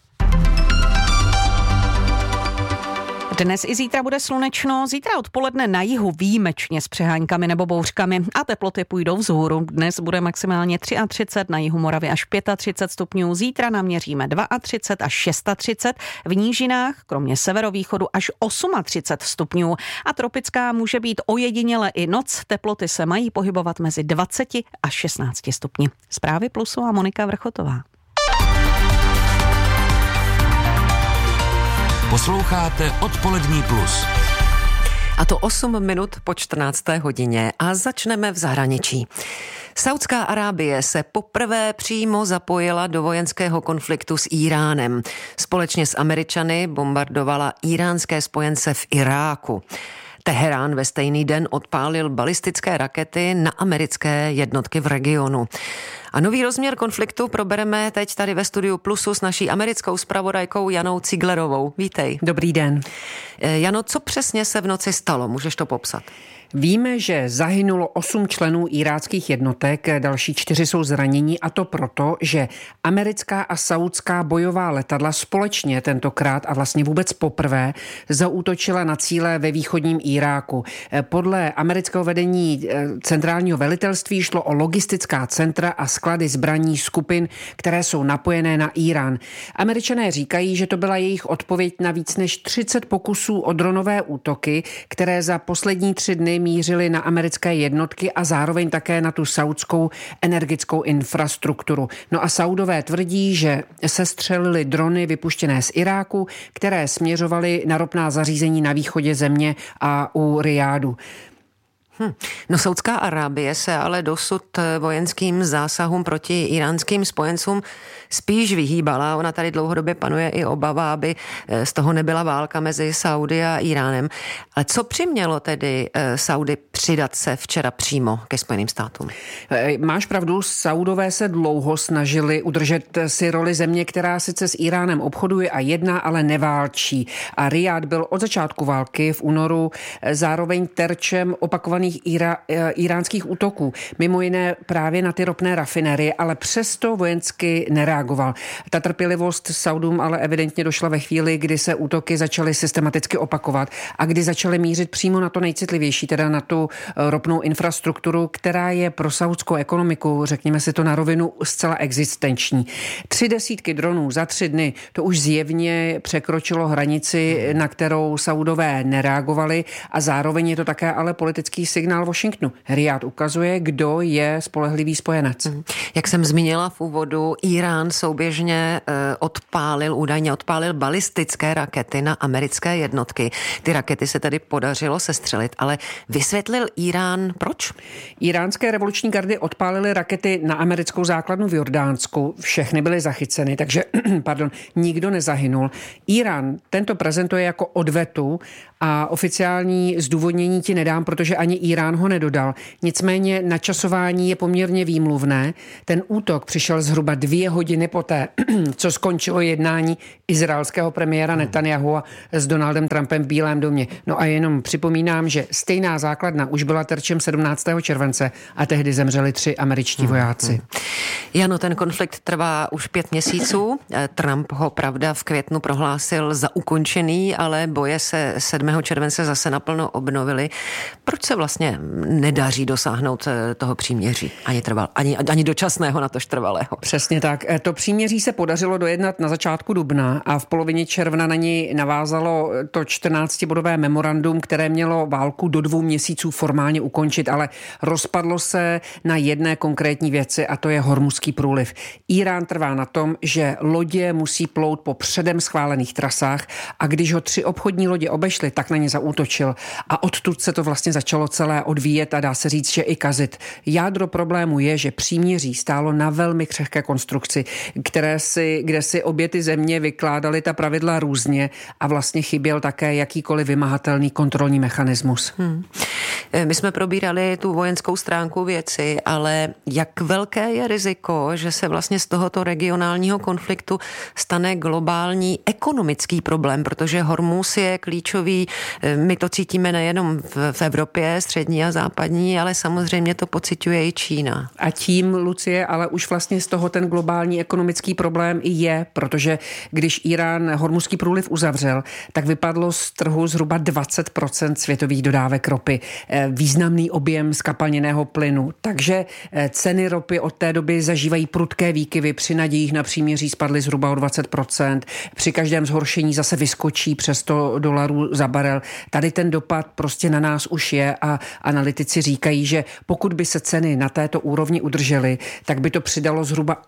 Dnes i zítra bude slunečno, zítra odpoledne na jihu výjimečně s přeháňkami nebo bouřkami a teploty půjdou vzhůru. Dnes bude maximálně 33, na jihu Moravy až 35 stupňů, zítra naměříme 32 až 36, v nížinách kromě severovýchodu až 38 stupňů a tropická může být ojediněle i noc, teploty se mají pohybovat mezi 20 až 16 stupni. Zprávy Plusu a Monika Vrchotová. Posloucháte Odpolední plus. A to 8 minut po 14. hodině a začneme v zahraničí. Saudská Arábie se poprvé přímo zapojila do vojenského konfliktu s Íránem. Společně s Američany bombardovala íránské spojence v Iráku. Teherán ve stejný den odpálil balistické rakety na americké jednotky v regionu. A nový rozměr konfliktu probereme teď tady ve studiu Plusu s naší americkou zpravodajkou Janou Ciglerovou. Vítej. Dobrý den. Jano, co přesně se v noci stalo? Můžeš to popsat? Víme, že zahynulo 8 členů iráckých jednotek, další 4 jsou zranění a to proto, že americká a saudská bojová letadla společně tentokrát a vlastně vůbec poprvé zaútočila na cíle ve východním Iráku. Podle amerického vedení centrálního velitelství šlo o logistická centra a sklady zbraní skupin, které jsou napojené na Írán. Američané říkají, že to byla jejich odpověď na víc než 30 pokusů o dronové útoky, které za poslední 3 dny mířili na americké jednotky a zároveň také na tu saudskou energickou infrastrukturu. No a Saudové tvrdí, že sestřelili drony vypuštěné z Iráku, které směřovaly na ropná zařízení na východě země a u Rijádu. No, Saudská Arábie se ale dosud vojenským zásahům proti iránským spojencům spíš vyhýbala. Ona tady dlouhodobě panuje i obava, aby z toho nebyla válka mezi Saudy a Iránem. Ale co přimělo tedy Saudy přidat se včera přímo ke Spojeným státům? Máš pravdu, Saudové se dlouho snažili udržet si roli země, která sice s Iránem obchoduje a jedná, ale neválčí. A Rijád byl od začátku války v únoru zároveň terčem opakovaných opakovaných iránských útoků, mimo jiné právě na ty ropné rafinérie, ale přesto vojensky nereagoval. Ta trpělivost Saudům ale evidentně došla ve chvíli, kdy se útoky začaly systematicky opakovat a kdy začaly mířit přímo na to nejcitlivější, teda na tu ropnou infrastrukturu, která je pro saudskou ekonomiku, řekněme si to na rovinu, zcela existenční. 30 dronů za 3 dny, to už zjevně překročilo hranici, na kterou Saudové nereagovali, a zároveň je to také ale politický signál Washingtonu. Riad ukazuje, kdo je spolehlivý spojenec. Jak jsem zmínila v úvodu, Irán souběžně údajně odpálil balistické rakety na americké jednotky. Ty rakety se tedy podařilo sestřelit, ale vysvětlil Irán proč? Iránské revoluční gardy odpálily rakety na americkou základnu v Jordánsku. Všechny byly zachyceny, takže nikdo nezahynul. Irán tento prezentuje jako odvetu a oficiální zdůvodnění ti nedám, protože ani Irán ho nedodal. Nicméně načasování je poměrně výmluvné. Ten útok přišel zhruba 2 hodiny poté, co skončilo jednání izraelského premiéra Netanyahua s Donaldem Trumpem v Bílém domě. No a jenom připomínám, že stejná základna už byla terčem 17. července a tehdy zemřeli 3 američtí vojáci. Jano, ten konflikt trvá už 5 měsíců. Trump ho, pravda, v květnu prohlásil za ukončený, ale boje se 7. července zase naplno obnovily. Proč se vlastně nedaří dosáhnout toho příměří? Ani dočasného, natož trvalého. Přesně tak. To příměří se podařilo dojednat na začátku dubna a v polovině června na ní navázalo to 14-bodové memorandum, které mělo válku do 2 měsíců formálně ukončit, ale rozpadlo se na jedné konkrétní věci, a to je Hormuzský průliv. Irán trvá na tom, že lodě musí plout po předem schválených trasách, a když ho 3 obchodní lodě obešly, tak na ně zaútočil. A odtud se to vlastně začalo celé odvíjet a dá se říct, že i kazit. Jádro problému je, že příměří stálo na velmi křehké konstrukci, kde si obě ty země vykládaly ta pravidla různě a vlastně chyběl také jakýkoliv vymahatelný kontrolní mechanismus. My jsme probírali tu vojenskou stránku věci, ale jak velké je riziko, že se vlastně z tohoto regionálního konfliktu stane globální ekonomický problém, protože Hormuz je klíčový, my to cítíme nejenom v Evropě, střední a západní, ale samozřejmě to pociťuje i Čína. A tím, Lucie, ale už vlastně z toho ten globální ekonomický problém i je, protože když Irán Hormuzský průliv uzavřel, tak vypadlo z trhu zhruba 20% světových dodávek ropy. Významný objem zkapalněného plynu. Takže ceny ropy od té doby zažívají prudké výkyvy. Při nadějích na příměří spadly zhruba o 20%. Při každém zhoršení zase vyskočí přes $100 za barel. Tady ten dopad prostě na nás už je a analytici říkají, že pokud by se ceny na této úrovni udržely, tak by to přidalo zhruba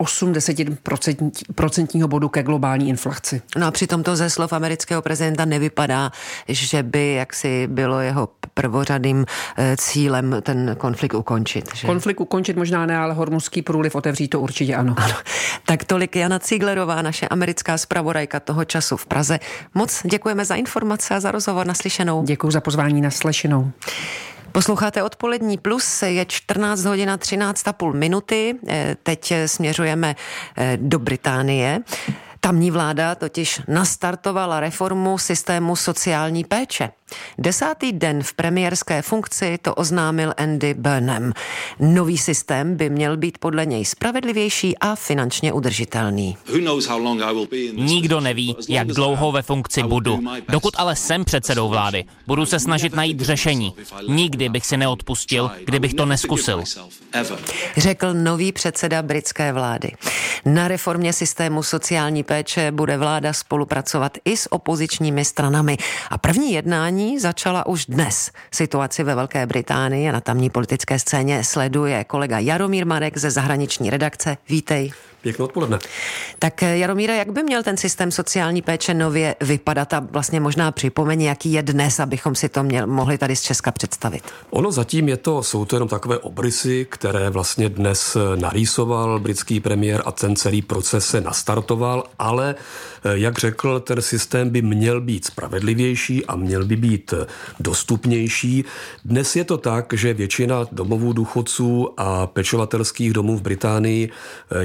80% bodu ke globální inflaci. No a přitom to ze slov amerického prezidenta nevypadá, že by jaksi bylo jeho prvořadým cílem ten konflikt ukončit. Že? Konflikt ukončit možná ne, ale Hormuzský průliv otevřít to určitě ano. Tak tolik Jana Cíglerová, naše americká zpravodajka toho času v Praze. Moc děkujeme za informace a za rozhovor. Naslyšenou. Děkuji za pozvání, naslyšenou. Posloucháte Odpolední plus, je 14 hodin 13,5 minuty. Teď směřujeme do Británie. Tamní vláda totiž nastartovala reformu systému sociální péče. 10. den v premiérské funkci to oznámil Andy Burnham. Nový systém by měl být podle něj spravedlivější a finančně udržitelný. Nikdo neví, jak dlouho ve funkci budu. Dokud ale jsem předsedou vlády, budu se snažit najít řešení. Nikdy bych si neodpustil, kdybych to neskusil. Řekl nový předseda britské vlády. Na reformě systému sociální péče bude vláda spolupracovat i s opozičními stranami. A první jednání začala už dnes. Situaci ve Velké Británii a na tamní politické scéně sleduje kolega Jaromír Marek ze zahraniční redakce. Vítej. Pěkné odpoledne. Tak Jaromíre, jak by měl ten systém sociální péče nově vypadat a vlastně možná připomeň, jaký je dnes, abychom si to mohli tady z Česka představit? Ono zatím jsou to jenom takové obrysy, které vlastně dnes narýsoval britský premiér a ten celý proces se nastartoval, ale jak řekl, ten systém by měl být spravedlivější a měl by být dostupnější. Dnes je to tak, že většina domovů důchodců a pečovatelských domů v Británii je provozována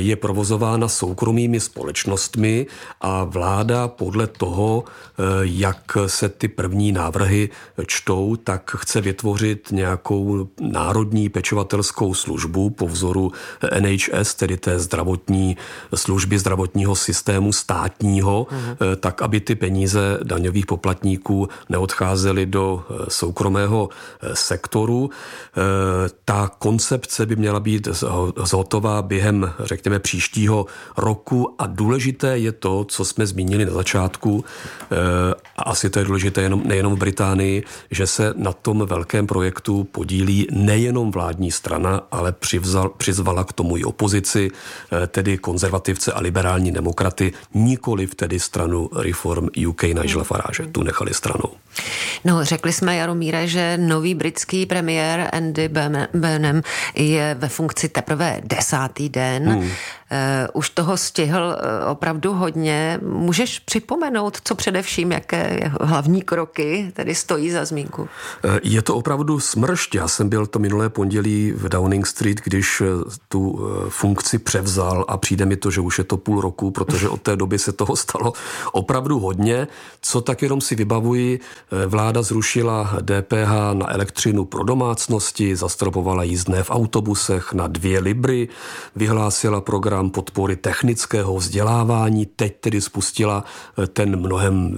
provozována soukromými společnostmi a vláda podle toho, jak se ty první návrhy čtou, tak chce vytvořit nějakou národní pečovatelskou službu po vzoru NHS, tedy té zdravotní služby, zdravotního systému státního, tak aby ty peníze daňových poplatníků neodcházely do soukromého sektoru. Ta koncepce by měla být zhotová během, řekněme, příštího roku a důležité je to, co jsme zmínili na začátku, a asi to je důležité nejenom v Británii, že se na tom velkém projektu podílí nejenom vládní strana, ale přizvala k tomu i opozici, tedy konzervativce a liberální demokraty, nikoliv tedy stranu Reform UK Nigela Farage, tu nechali stranou. No, řekli jsme, Jaromíre, že nový britský premiér Andy Burnham je ve funkci teprve 10. den. Už toho stihl opravdu hodně. Můžeš připomenout, co především, jaké hlavní kroky tedy stojí za zmínku? Je to opravdu smršť. Já jsem byl to minulé pondělí v Downing Street, když tu funkci převzal a přijde mi to, že už je to půl roku, protože od té doby se toho stalo opravdu hodně. Co tak jenom si vybavuji, vláda zrušila DPH na elektřinu pro domácnosti, zastropovala jízdné v autobusech na 2 libry, vyhlásila program podpory technického vzdělávání, teď tedy spustila ten mnohem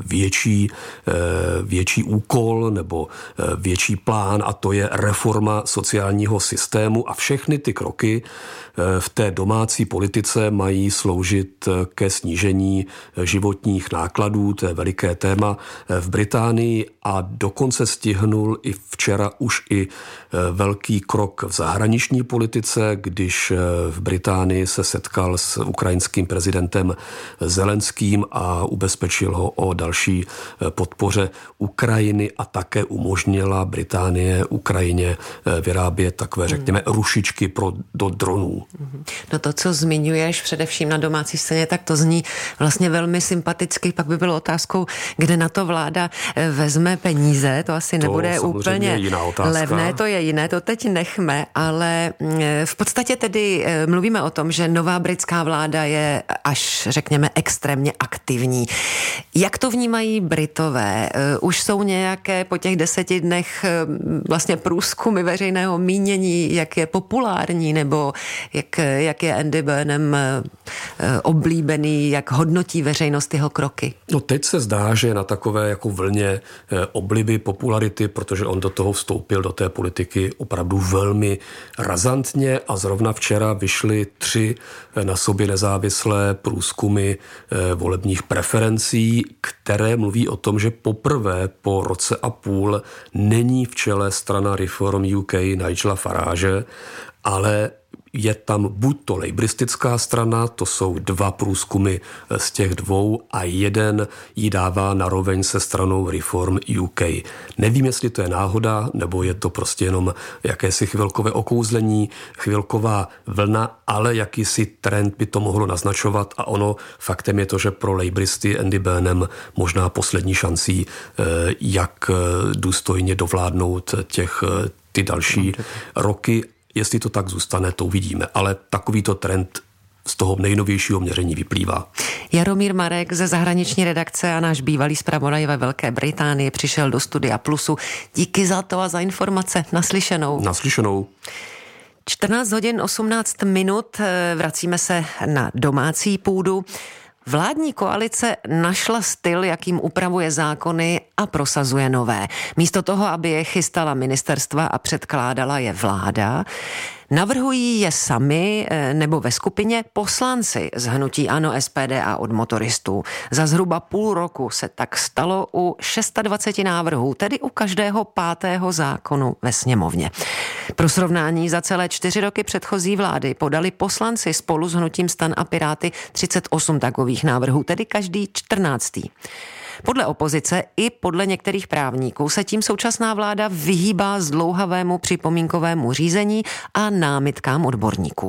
větší úkol nebo větší plán a to je reforma sociálního systému a všechny ty kroky v té domácí politice mají sloužit ke snížení životních nákladů, to je veliké téma v Británii a dokonce stihnul i včera už i velký krok v zahraniční politice, když v Británii se setkal s ukrajinským prezidentem Zelenským a ubezpečil ho o další podpoře Ukrajiny a také umožnila Británie Ukrajině vyrábět takové, řekněme, rušičky do dronů. No to, co zmiňuješ především na domácí scéně, tak to zní vlastně velmi sympaticky. Pak by bylo otázkou, kde na to vláda vezme peníze. To asi nebude úplně levné, to je jiné, to teď nechme, ale v podstatě tedy mluvíme o tom, že nová britská vláda je až, řekněme, extrémně aktivní. Jak to vnímají Britové? Už jsou nějaké po těch 10 dnech vlastně průzkumy veřejného mínění, jak je populární, nebo jak je Andy Burnham oblíbený, jak hodnotí veřejnost jeho kroky? No teď se zdá, že na takové jako vlně obliby popularity, protože on do toho vstoupil, do té politiky opravdu velmi razantně a zrovna včera vyšly 3 na sobě nezávislé průzkumy volebních preferencí, které mluví o tom, že poprvé po roce a půl není v čele strana Reform UK Nigela Farage, ale je tam buď to lejbristická strana, to jsou 2 průzkumy z těch 2 a jeden ji dává naroveň se stranou Reform UK. Nevím, jestli to je náhoda, nebo je to prostě jenom jakési chvilkové okouzlení, chvilková vlna, ale jakýsi trend by to mohlo naznačovat a ono faktem je to, že pro lejbristy Andy Burnham možná poslední šancí, jak důstojně dovládnout ty další roky. Jestli to tak zůstane, to uvidíme. Ale takovýto trend z toho nejnovějšího měření vyplývá. Jaromír Marek ze zahraniční redakce a náš bývalý zpravodaj ve Velké Británii přišel do Studia Plusu. Díky za to a za informace. Naslyšenou. Naslyšenou. 14 hodin 18 minut. Vracíme se na domácí půdu. Vládní koalice našla styl, jakým upravuje zákony a prosazuje nové. Místo toho, aby je chystala ministerstva a předkládala je vláda, navrhují je sami nebo ve skupině poslanci z hnutí ANO, SPD a od motoristů. Za zhruba půl roku se tak stalo u 26 návrhů, tedy u každého 5. zákonu ve sněmovně. Pro srovnání za celé 4 roky předchozí vlády podali poslanci spolu s hnutím STAN a Piráty 38 takových návrhů, tedy každý 14. Podle opozice i podle některých právníků se tím současná vláda vyhýbá zdlouhavému připomínkovému řízení a námitkám odborníků.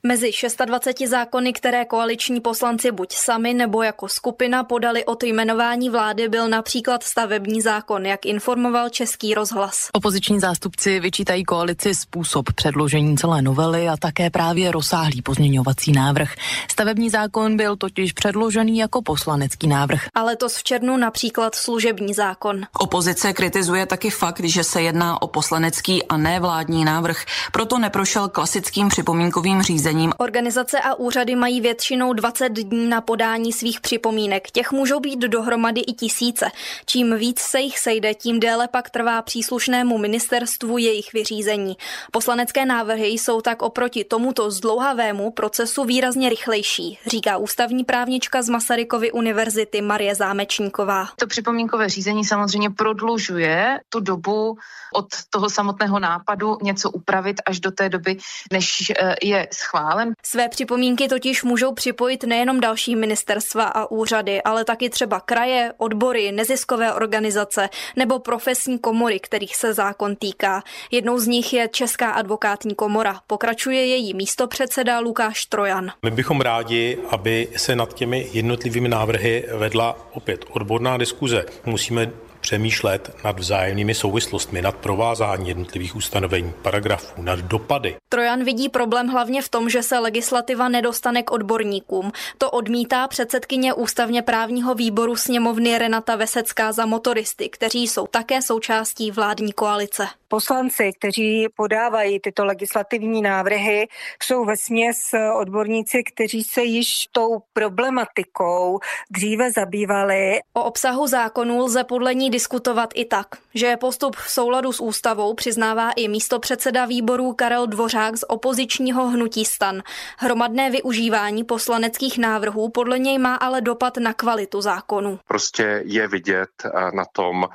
Mezi 26 zákony, které koaliční poslanci buď sami nebo jako skupina podali od jmenování vlády, byl například stavební zákon, jak informoval Český rozhlas. Opoziční zástupci vyčítají koalici způsob předložení celé novely a také právě rozsáhlý pozměňovací návrh. Stavební zákon byl totiž předložený jako poslanecký návrh. A letos v červnu například služební zákon. Opozice kritizuje taky fakt, že se jedná o poslanecký a ne vládní návrh, proto neprošel klasickým připomínkovým řízením. Organizace a úřady mají většinou 20 dní na podání svých připomínek. Těch můžou být dohromady i tisíce. Čím víc se jich sejde, tím déle pak trvá příslušnému ministerstvu jejich vyřízení. Poslanecké návrhy jsou tak oproti tomuto zdlouhavému procesu výrazně rychlejší, říká ústavní právnička z Masarykovy univerzity Marie Zámečníková. To připomínkové řízení samozřejmě prodlužuje tu dobu od toho samotného nápadu něco upravit až do té doby, než je schválen. Své připomínky totiž můžou připojit nejenom další ministerstva a úřady, ale taky třeba kraje, odbory, neziskové organizace nebo profesní komory, kterých se zákon týká. Jednou z nich je Česká advokátní komora. Pokračuje její místopředseda Lukáš Trojan. My bychom rádi, aby se nad těmi jednotlivými návrhy vedla opět odborná diskuze. Musíme přemýšlet nad vzájemnými souvislostmi, nad provázání jednotlivých ustanovení, paragrafů, nad dopady. Trojan vidí problém hlavně v tom, že se legislativa nedostane k odborníkům. To odmítá předsedkyně ústavně právního výboru sněmovny Renata Vesecká za motoristy, kteří jsou také součástí vládní koalice. Poslanci, kteří podávají tyto legislativní návrhy, jsou vesměs odborníci, kteří se již tou problematikou dříve zabývali. O obsahu zákonů lze podle ní diskutovat i tak, že je postup v souladu s ústavou, přiznává i místopředseda výboru Karel Dvořák z opozičního hnutí STAN. Hromadné využívání poslaneckých návrhů podle něj má ale dopad na kvalitu zákonů. Prostě je vidět na tom,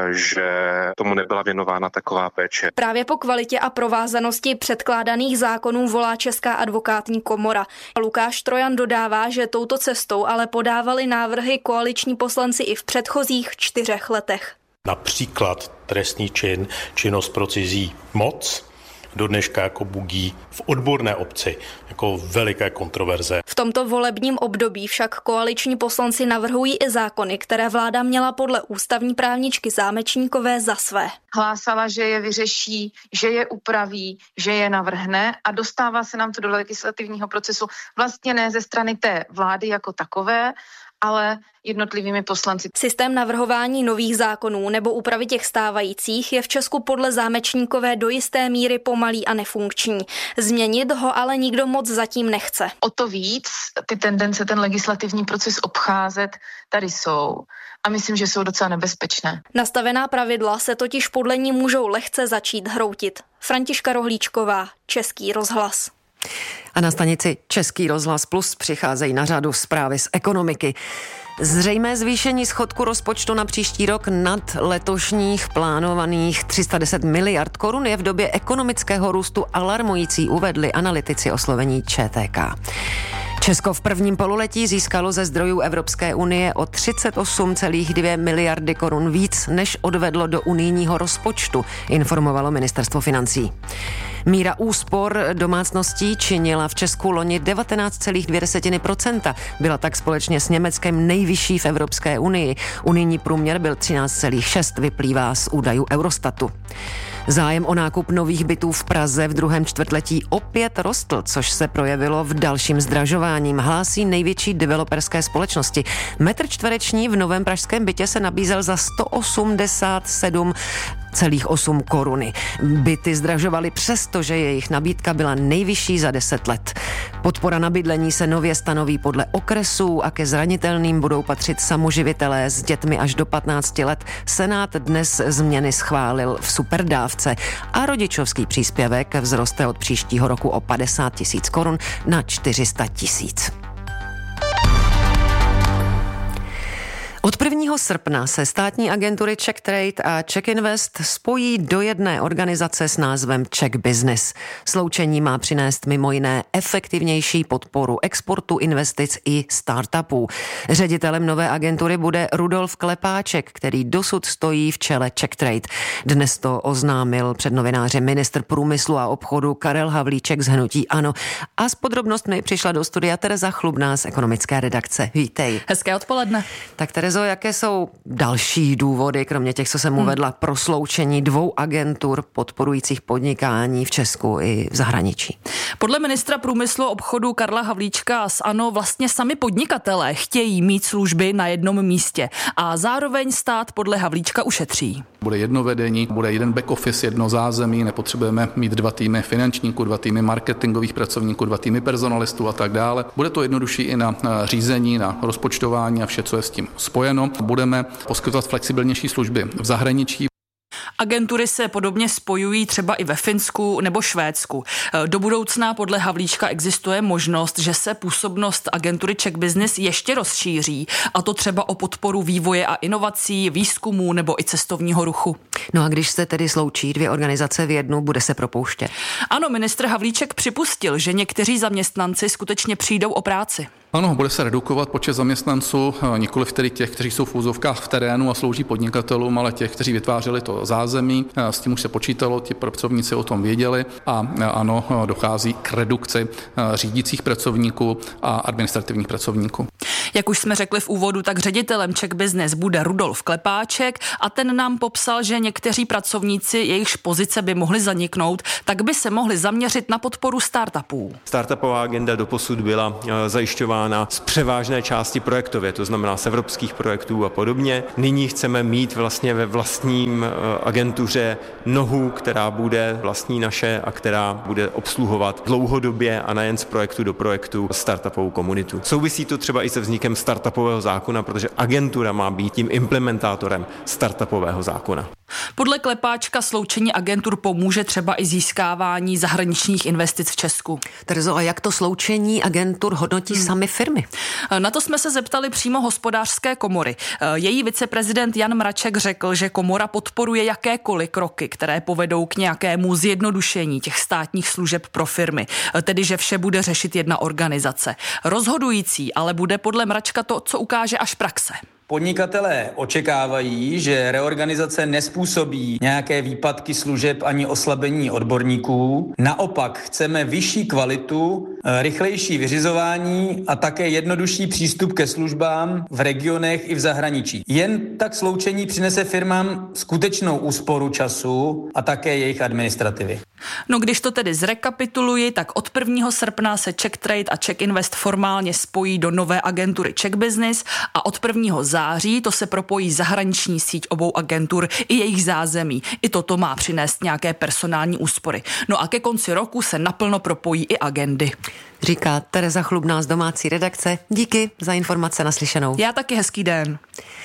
že tomu nebyla věnována taková péče. Právě po kvalitě a provázanosti předkládaných zákonů volá Česká advokátní komora. Lukáš Trojan dodává, že touto cestou ale podávali návrhy koaliční poslanci i v předchozích 4 letech. Například trestný čin, činnost pro cizí moc, do dneška jako bugí v odborné obci, jako veliké kontroverze. V tomto volebním období však koaliční poslanci navrhují i zákony, které vláda měla podle ústavní právničky Zámečníkové za své. Hlásala, že je vyřeší, že je upraví, že je navrhne a dostává se nám to do legislativního procesu vlastně ne ze strany té vlády jako takové, ale jednotlivými poslanci. Systém navrhování nových zákonů nebo úpravy těch stávajících je v Česku podle Zámečníkové do jisté míry pomalý a nefunkční. Změnit ho ale nikdo moc zatím nechce. O to víc ty tendence ten legislativní proces obcházet tady jsou a myslím, že jsou docela nebezpečné. Nastavená pravidla se totiž podle ní můžou lehce začít hroutit. Františka Rohlíčková, Český rozhlas. A na stanici Český rozhlas Plus přicházejí na řadu zprávy z ekonomiky. Zřejmé zvýšení schodku rozpočtu na příští rok nad letošních plánovaných 310 miliard korun je v době ekonomického růstu alarmující, uvedli analytici oslovení ČTK. Česko v prvním pololetí získalo ze zdrojů Evropské unie o 38,2 miliardy korun víc, než odvedlo do unijního rozpočtu, informovalo ministerstvo financí. Míra úspor domácností činila v Česku loni 19,2%. Byla tak společně s Německem nejvyšší v Evropské unii. Unijní průměr byl 13,6, vyplývá z údajů Eurostatu. Zájem o nákup nových bytů v Praze v druhém čtvrtletí opět rostl, což se projevilo v dalším zdražováním, hlásí největší developerské společnosti. Metr čtvereční v novém pražském bytě se nabízel za 187,8 koruny. Byty zdražovaly přesto, že jejich nabídka byla nejvyšší za 10 let. Podpora na bydlení se nově stanoví podle okresů a ke zranitelným budou patřit samoživitelé s dětmi až do 15 let. Senát dnes změny schválil v superdávce a rodičovský příspěvek vzroste od příštího roku o 50 000 korun na 400 000. Od 1. srpna se státní agentury Czech Trade a Czech Invest spojí do jedné organizace s názvem Czech Business. Sloučení má přinést mimo jiné efektivnější podporu exportu, investic i startupů. Ředitelem nové agentury bude Rudolf Klepáček, který dosud stojí v čele Czech Trade. Dnes to oznámil před novináři ministr průmyslu a obchodu Karel Havlíček z hnutí ANO. A s podrobnostmi přišla do studia Tereza Chlubná z ekonomické redakce. Vítej. Hezké odpoledne. Tak Terezo, jaké jsou další důvody, kromě těch, co jsem uvedla, pro sloučení dvou agentur podporujících podnikání v Česku i v zahraničí? Podle ministra průmyslu a obchodu Karla Havlíčka z ANO vlastně sami podnikatelé chtějí mít služby na jednom místě a zároveň stát podle Havlíčka ušetří. Bude jedno vedení, bude jeden back office, jedno zázemí, nepotřebujeme mít 2 týmy finančníků, 2 týmy marketingových pracovníků, 2 týmy personalistů a tak dále. Bude to jednodušší i na řízení, na rozpočtování a vše, co je s tím spojeno. Budeme poskytovat flexibilnější služby v zahraničí. Agentury se podobně spojují třeba i ve Finsku nebo Švédsku. Do budoucna podle Havlíčka existuje možnost, že se působnost agentury Czech Business ještě rozšíří, a to třeba o podporu vývoje a inovací, výzkumu nebo i cestovního ruchu. No a když se tedy sloučí dvě organizace v jednu, bude se propouštět? Ano, ministr Havlíček připustil, že někteří zaměstnanci skutečně přijdou o práci. Ano, bude se redukovat počet zaměstnanců, nikoliv tedy těch, kteří jsou v úzovkách v terénu a slouží podnikatelům, ale těch, kteří vytvářeli to zázemí. S tím už se počítalo, ti pracovníci o tom věděli a ano, dochází k redukci řídících pracovníků a administrativních pracovníků. Jak už jsme řekli v úvodu, tak ředitelem Czech Business bude Rudolf Klepáček a ten nám popsal, že někteří pracovníci, jejichž pozice by mohly zaniknout, tak by se mohli zaměřit na podporu startupů. Startupová agenda doposud byla zajišťována z převážné části projektově, to znamená z evropských projektů a podobně. Nyní chceme mít vlastně ve vlastním agentuře nohu, která bude vlastní naše a která bude obsluhovat dlouhodobě a nejen z projektu do projektu startupovou komunitu. Souvisí to třeba i se vznikem startupového zákona, protože agentura má být tím implementátorem startupového zákona. Podle Klepáčka sloučení agentur pomůže třeba i získávání zahraničních investic v Česku. Terezo, a jak to sloučení agentur hodnotí sami firmy? Na to jsme se zeptali přímo Hospodářské komory. Její viceprezident Jan Mraček řekl, že komora podporuje jakékoliv kroky, které povedou k nějakému zjednodušení těch státních služeb pro firmy. Tedy, že vše bude řešit jedna organizace. Rozhodující ale bude podle Mračka to, co ukáže až praxe. Podnikatelé očekávají, že reorganizace nespůsobí nějaké výpadky služeb ani oslabení odborníků. Naopak chceme vyšší kvalitu, rychlejší vyřizování a také jednodušší přístup ke službám v regionech i v zahraničí. Jen tak sloučení přinese firmám skutečnou úsporu času a také jejich administrativy. No když to tedy zrekapituluji, tak od 1. srpna se Czech Trade a Czech Invest formálně spojí do nové agentury Czech Business a od 1. září to se propojí zahraniční síť obou agentur i jejich zázemí. I toto má přinést nějaké personální úspory. No a ke konci roku se naplno propojí i agendy. Říká Tereza Chlubná z domácí redakce. Díky za informace, naslyšenou. Já taky, hezký den.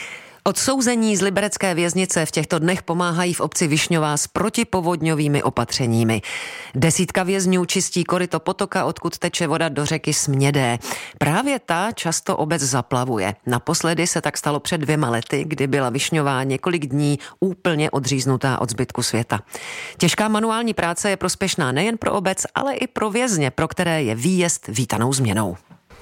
Odsouzení z liberecké věznice v těchto dnech pomáhají v obci Višňová s protipovodňovými opatřeními. Desítka vězňů čistí koryto potoka, odkud teče voda do řeky Smědé. Právě ta často obec zaplavuje. Naposledy se tak stalo před 2 lety, kdy byla Višňová několik dní úplně odříznutá od zbytku světa. Těžká manuální práce je prospěšná nejen pro obec, ale i pro vězně, pro které je výjezd vítanou změnou.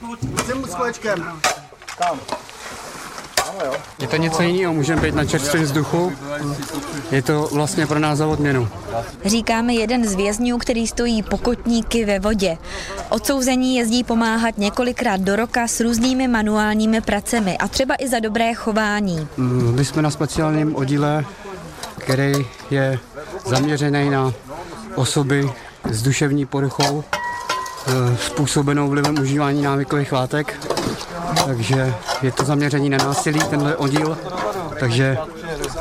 Je to něco jiného, můžeme být na čerstvém vzduchu, je to vlastně pro nás za odměnu. Říkáme jeden z vězňů, který stojí pokotníky ve vodě. Odsouzení jezdí pomáhat několikrát do roka s různými manuálními pracemi a třeba i za dobré chování. My jsme na speciálním oddíle, který je zaměřený na osoby s duševní poruchou, způsobenou vlivem užívání návykových látek. Takže je to zaměření na násilí, tenhle oddíl, takže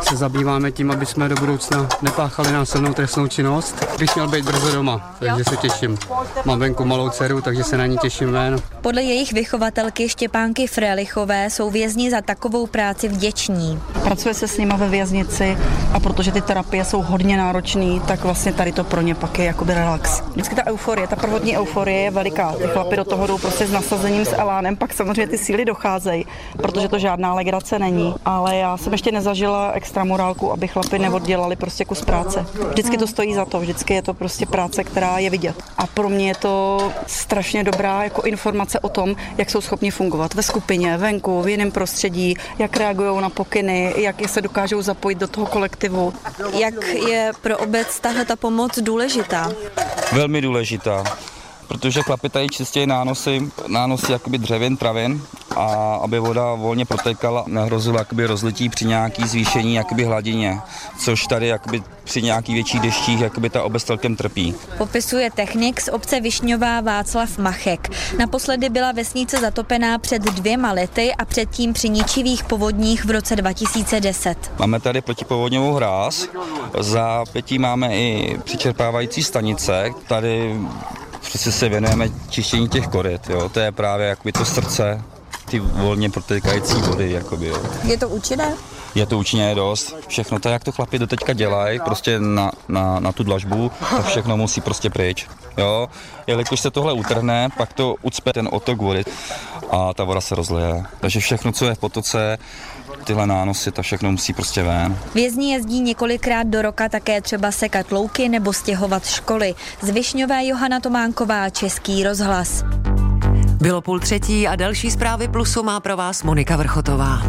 se zabýváme tím, aby jsme do budoucna nepáchali násilnou trestnou činnost. Bych měl být brzo doma, takže se těším. Mám venku malou dceru, takže se na ní těším ven. Podle jejich vychovatelky Štěpánky Frelichové jsou vězni za takovou práci vděční. Pracuje se s nimi ve věznici a protože ty terapie jsou hodně náročné, tak vlastně tady to pro ně pak je jakoby relax. Vždycky ta euforie, ta prvotní euforie je veliká. Ty chlapi do toho jdou prostě s nasazením, s elánem, pak samozřejmě ty síly docházejí, protože to žádná legrace není. Ale já jsem ještě nezažila extramorálku, aby chlapi neoddělali prostě kus práce. Vždycky to stojí za to, vždycky je to prostě práce, která je vidět. A pro mě je to strašně dobrá jako informace o tom, jak jsou schopni fungovat ve skupině, venku, v jiném prostředí, jak reagují na pokyny, jak se dokážou zapojit do toho kolektivu. Jak je pro obec tahle ta pomoc důležitá? Velmi důležitá, protože chlapi tady čistějí nánosy jakoby dřevin, travin, a aby voda volně protékala, nehrozilo jakoby rozlití při nějaký zvýšení jakoby hladině, což tady jakoby při nějakých větších deštích jakoby ta obec celkem trpí. Popisuje technik z obce Višňová Václav Machek. Naposledy byla vesnice zatopená před 2 lety a předtím při ničivých povodních v roce 2010. Máme tady protipovodňovou hráz, za Pětí máme i přičerpávající stanice, tady prostě se věnujeme čištění těch koryt, jo. To je právě jakoby to srdce, ty volně protékající vody, jakoby, jo. Je to účinné? Je to účinně dost. Všechno to, jak to chlapi doteďka dělají, prostě na tu dlažbu, to všechno musí prostě pryč, jo. Jelikož se tohle utrhne, pak to ucpe ten otok vody a ta voda se rozlije. Takže všechno, co je v potoce, tyhle nánosy, to všechno musí prostě ven. Vězni jezdí několikrát do roka také třeba sekat louky nebo stěhovat školy. Z Višňové Johana Tománková, Český rozhlas. Bylo 2:30 a další zprávy Plusu má pro vás Monika Vrchotová.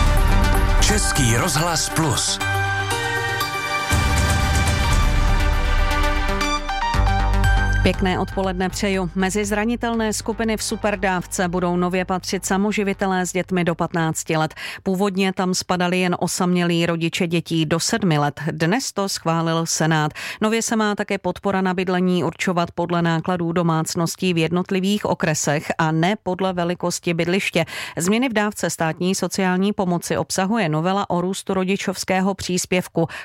Český rozhlas Plus. Pěkné odpoledne přeju. Mezi zranitelné skupiny v superdávce budou nově patřit samoživitelé s dětmi do 15 let. Původně tam spadali jen osamělí rodiče dětí do 7 let. Dnes to schválil Senát. Nově se má také podpora na bydlení určovat podle nákladů domácností v jednotlivých okresech a ne podle velikosti bydliště. Změny v dávce státní sociální pomoci obsahuje novela o růstu rodičovského příspěvku.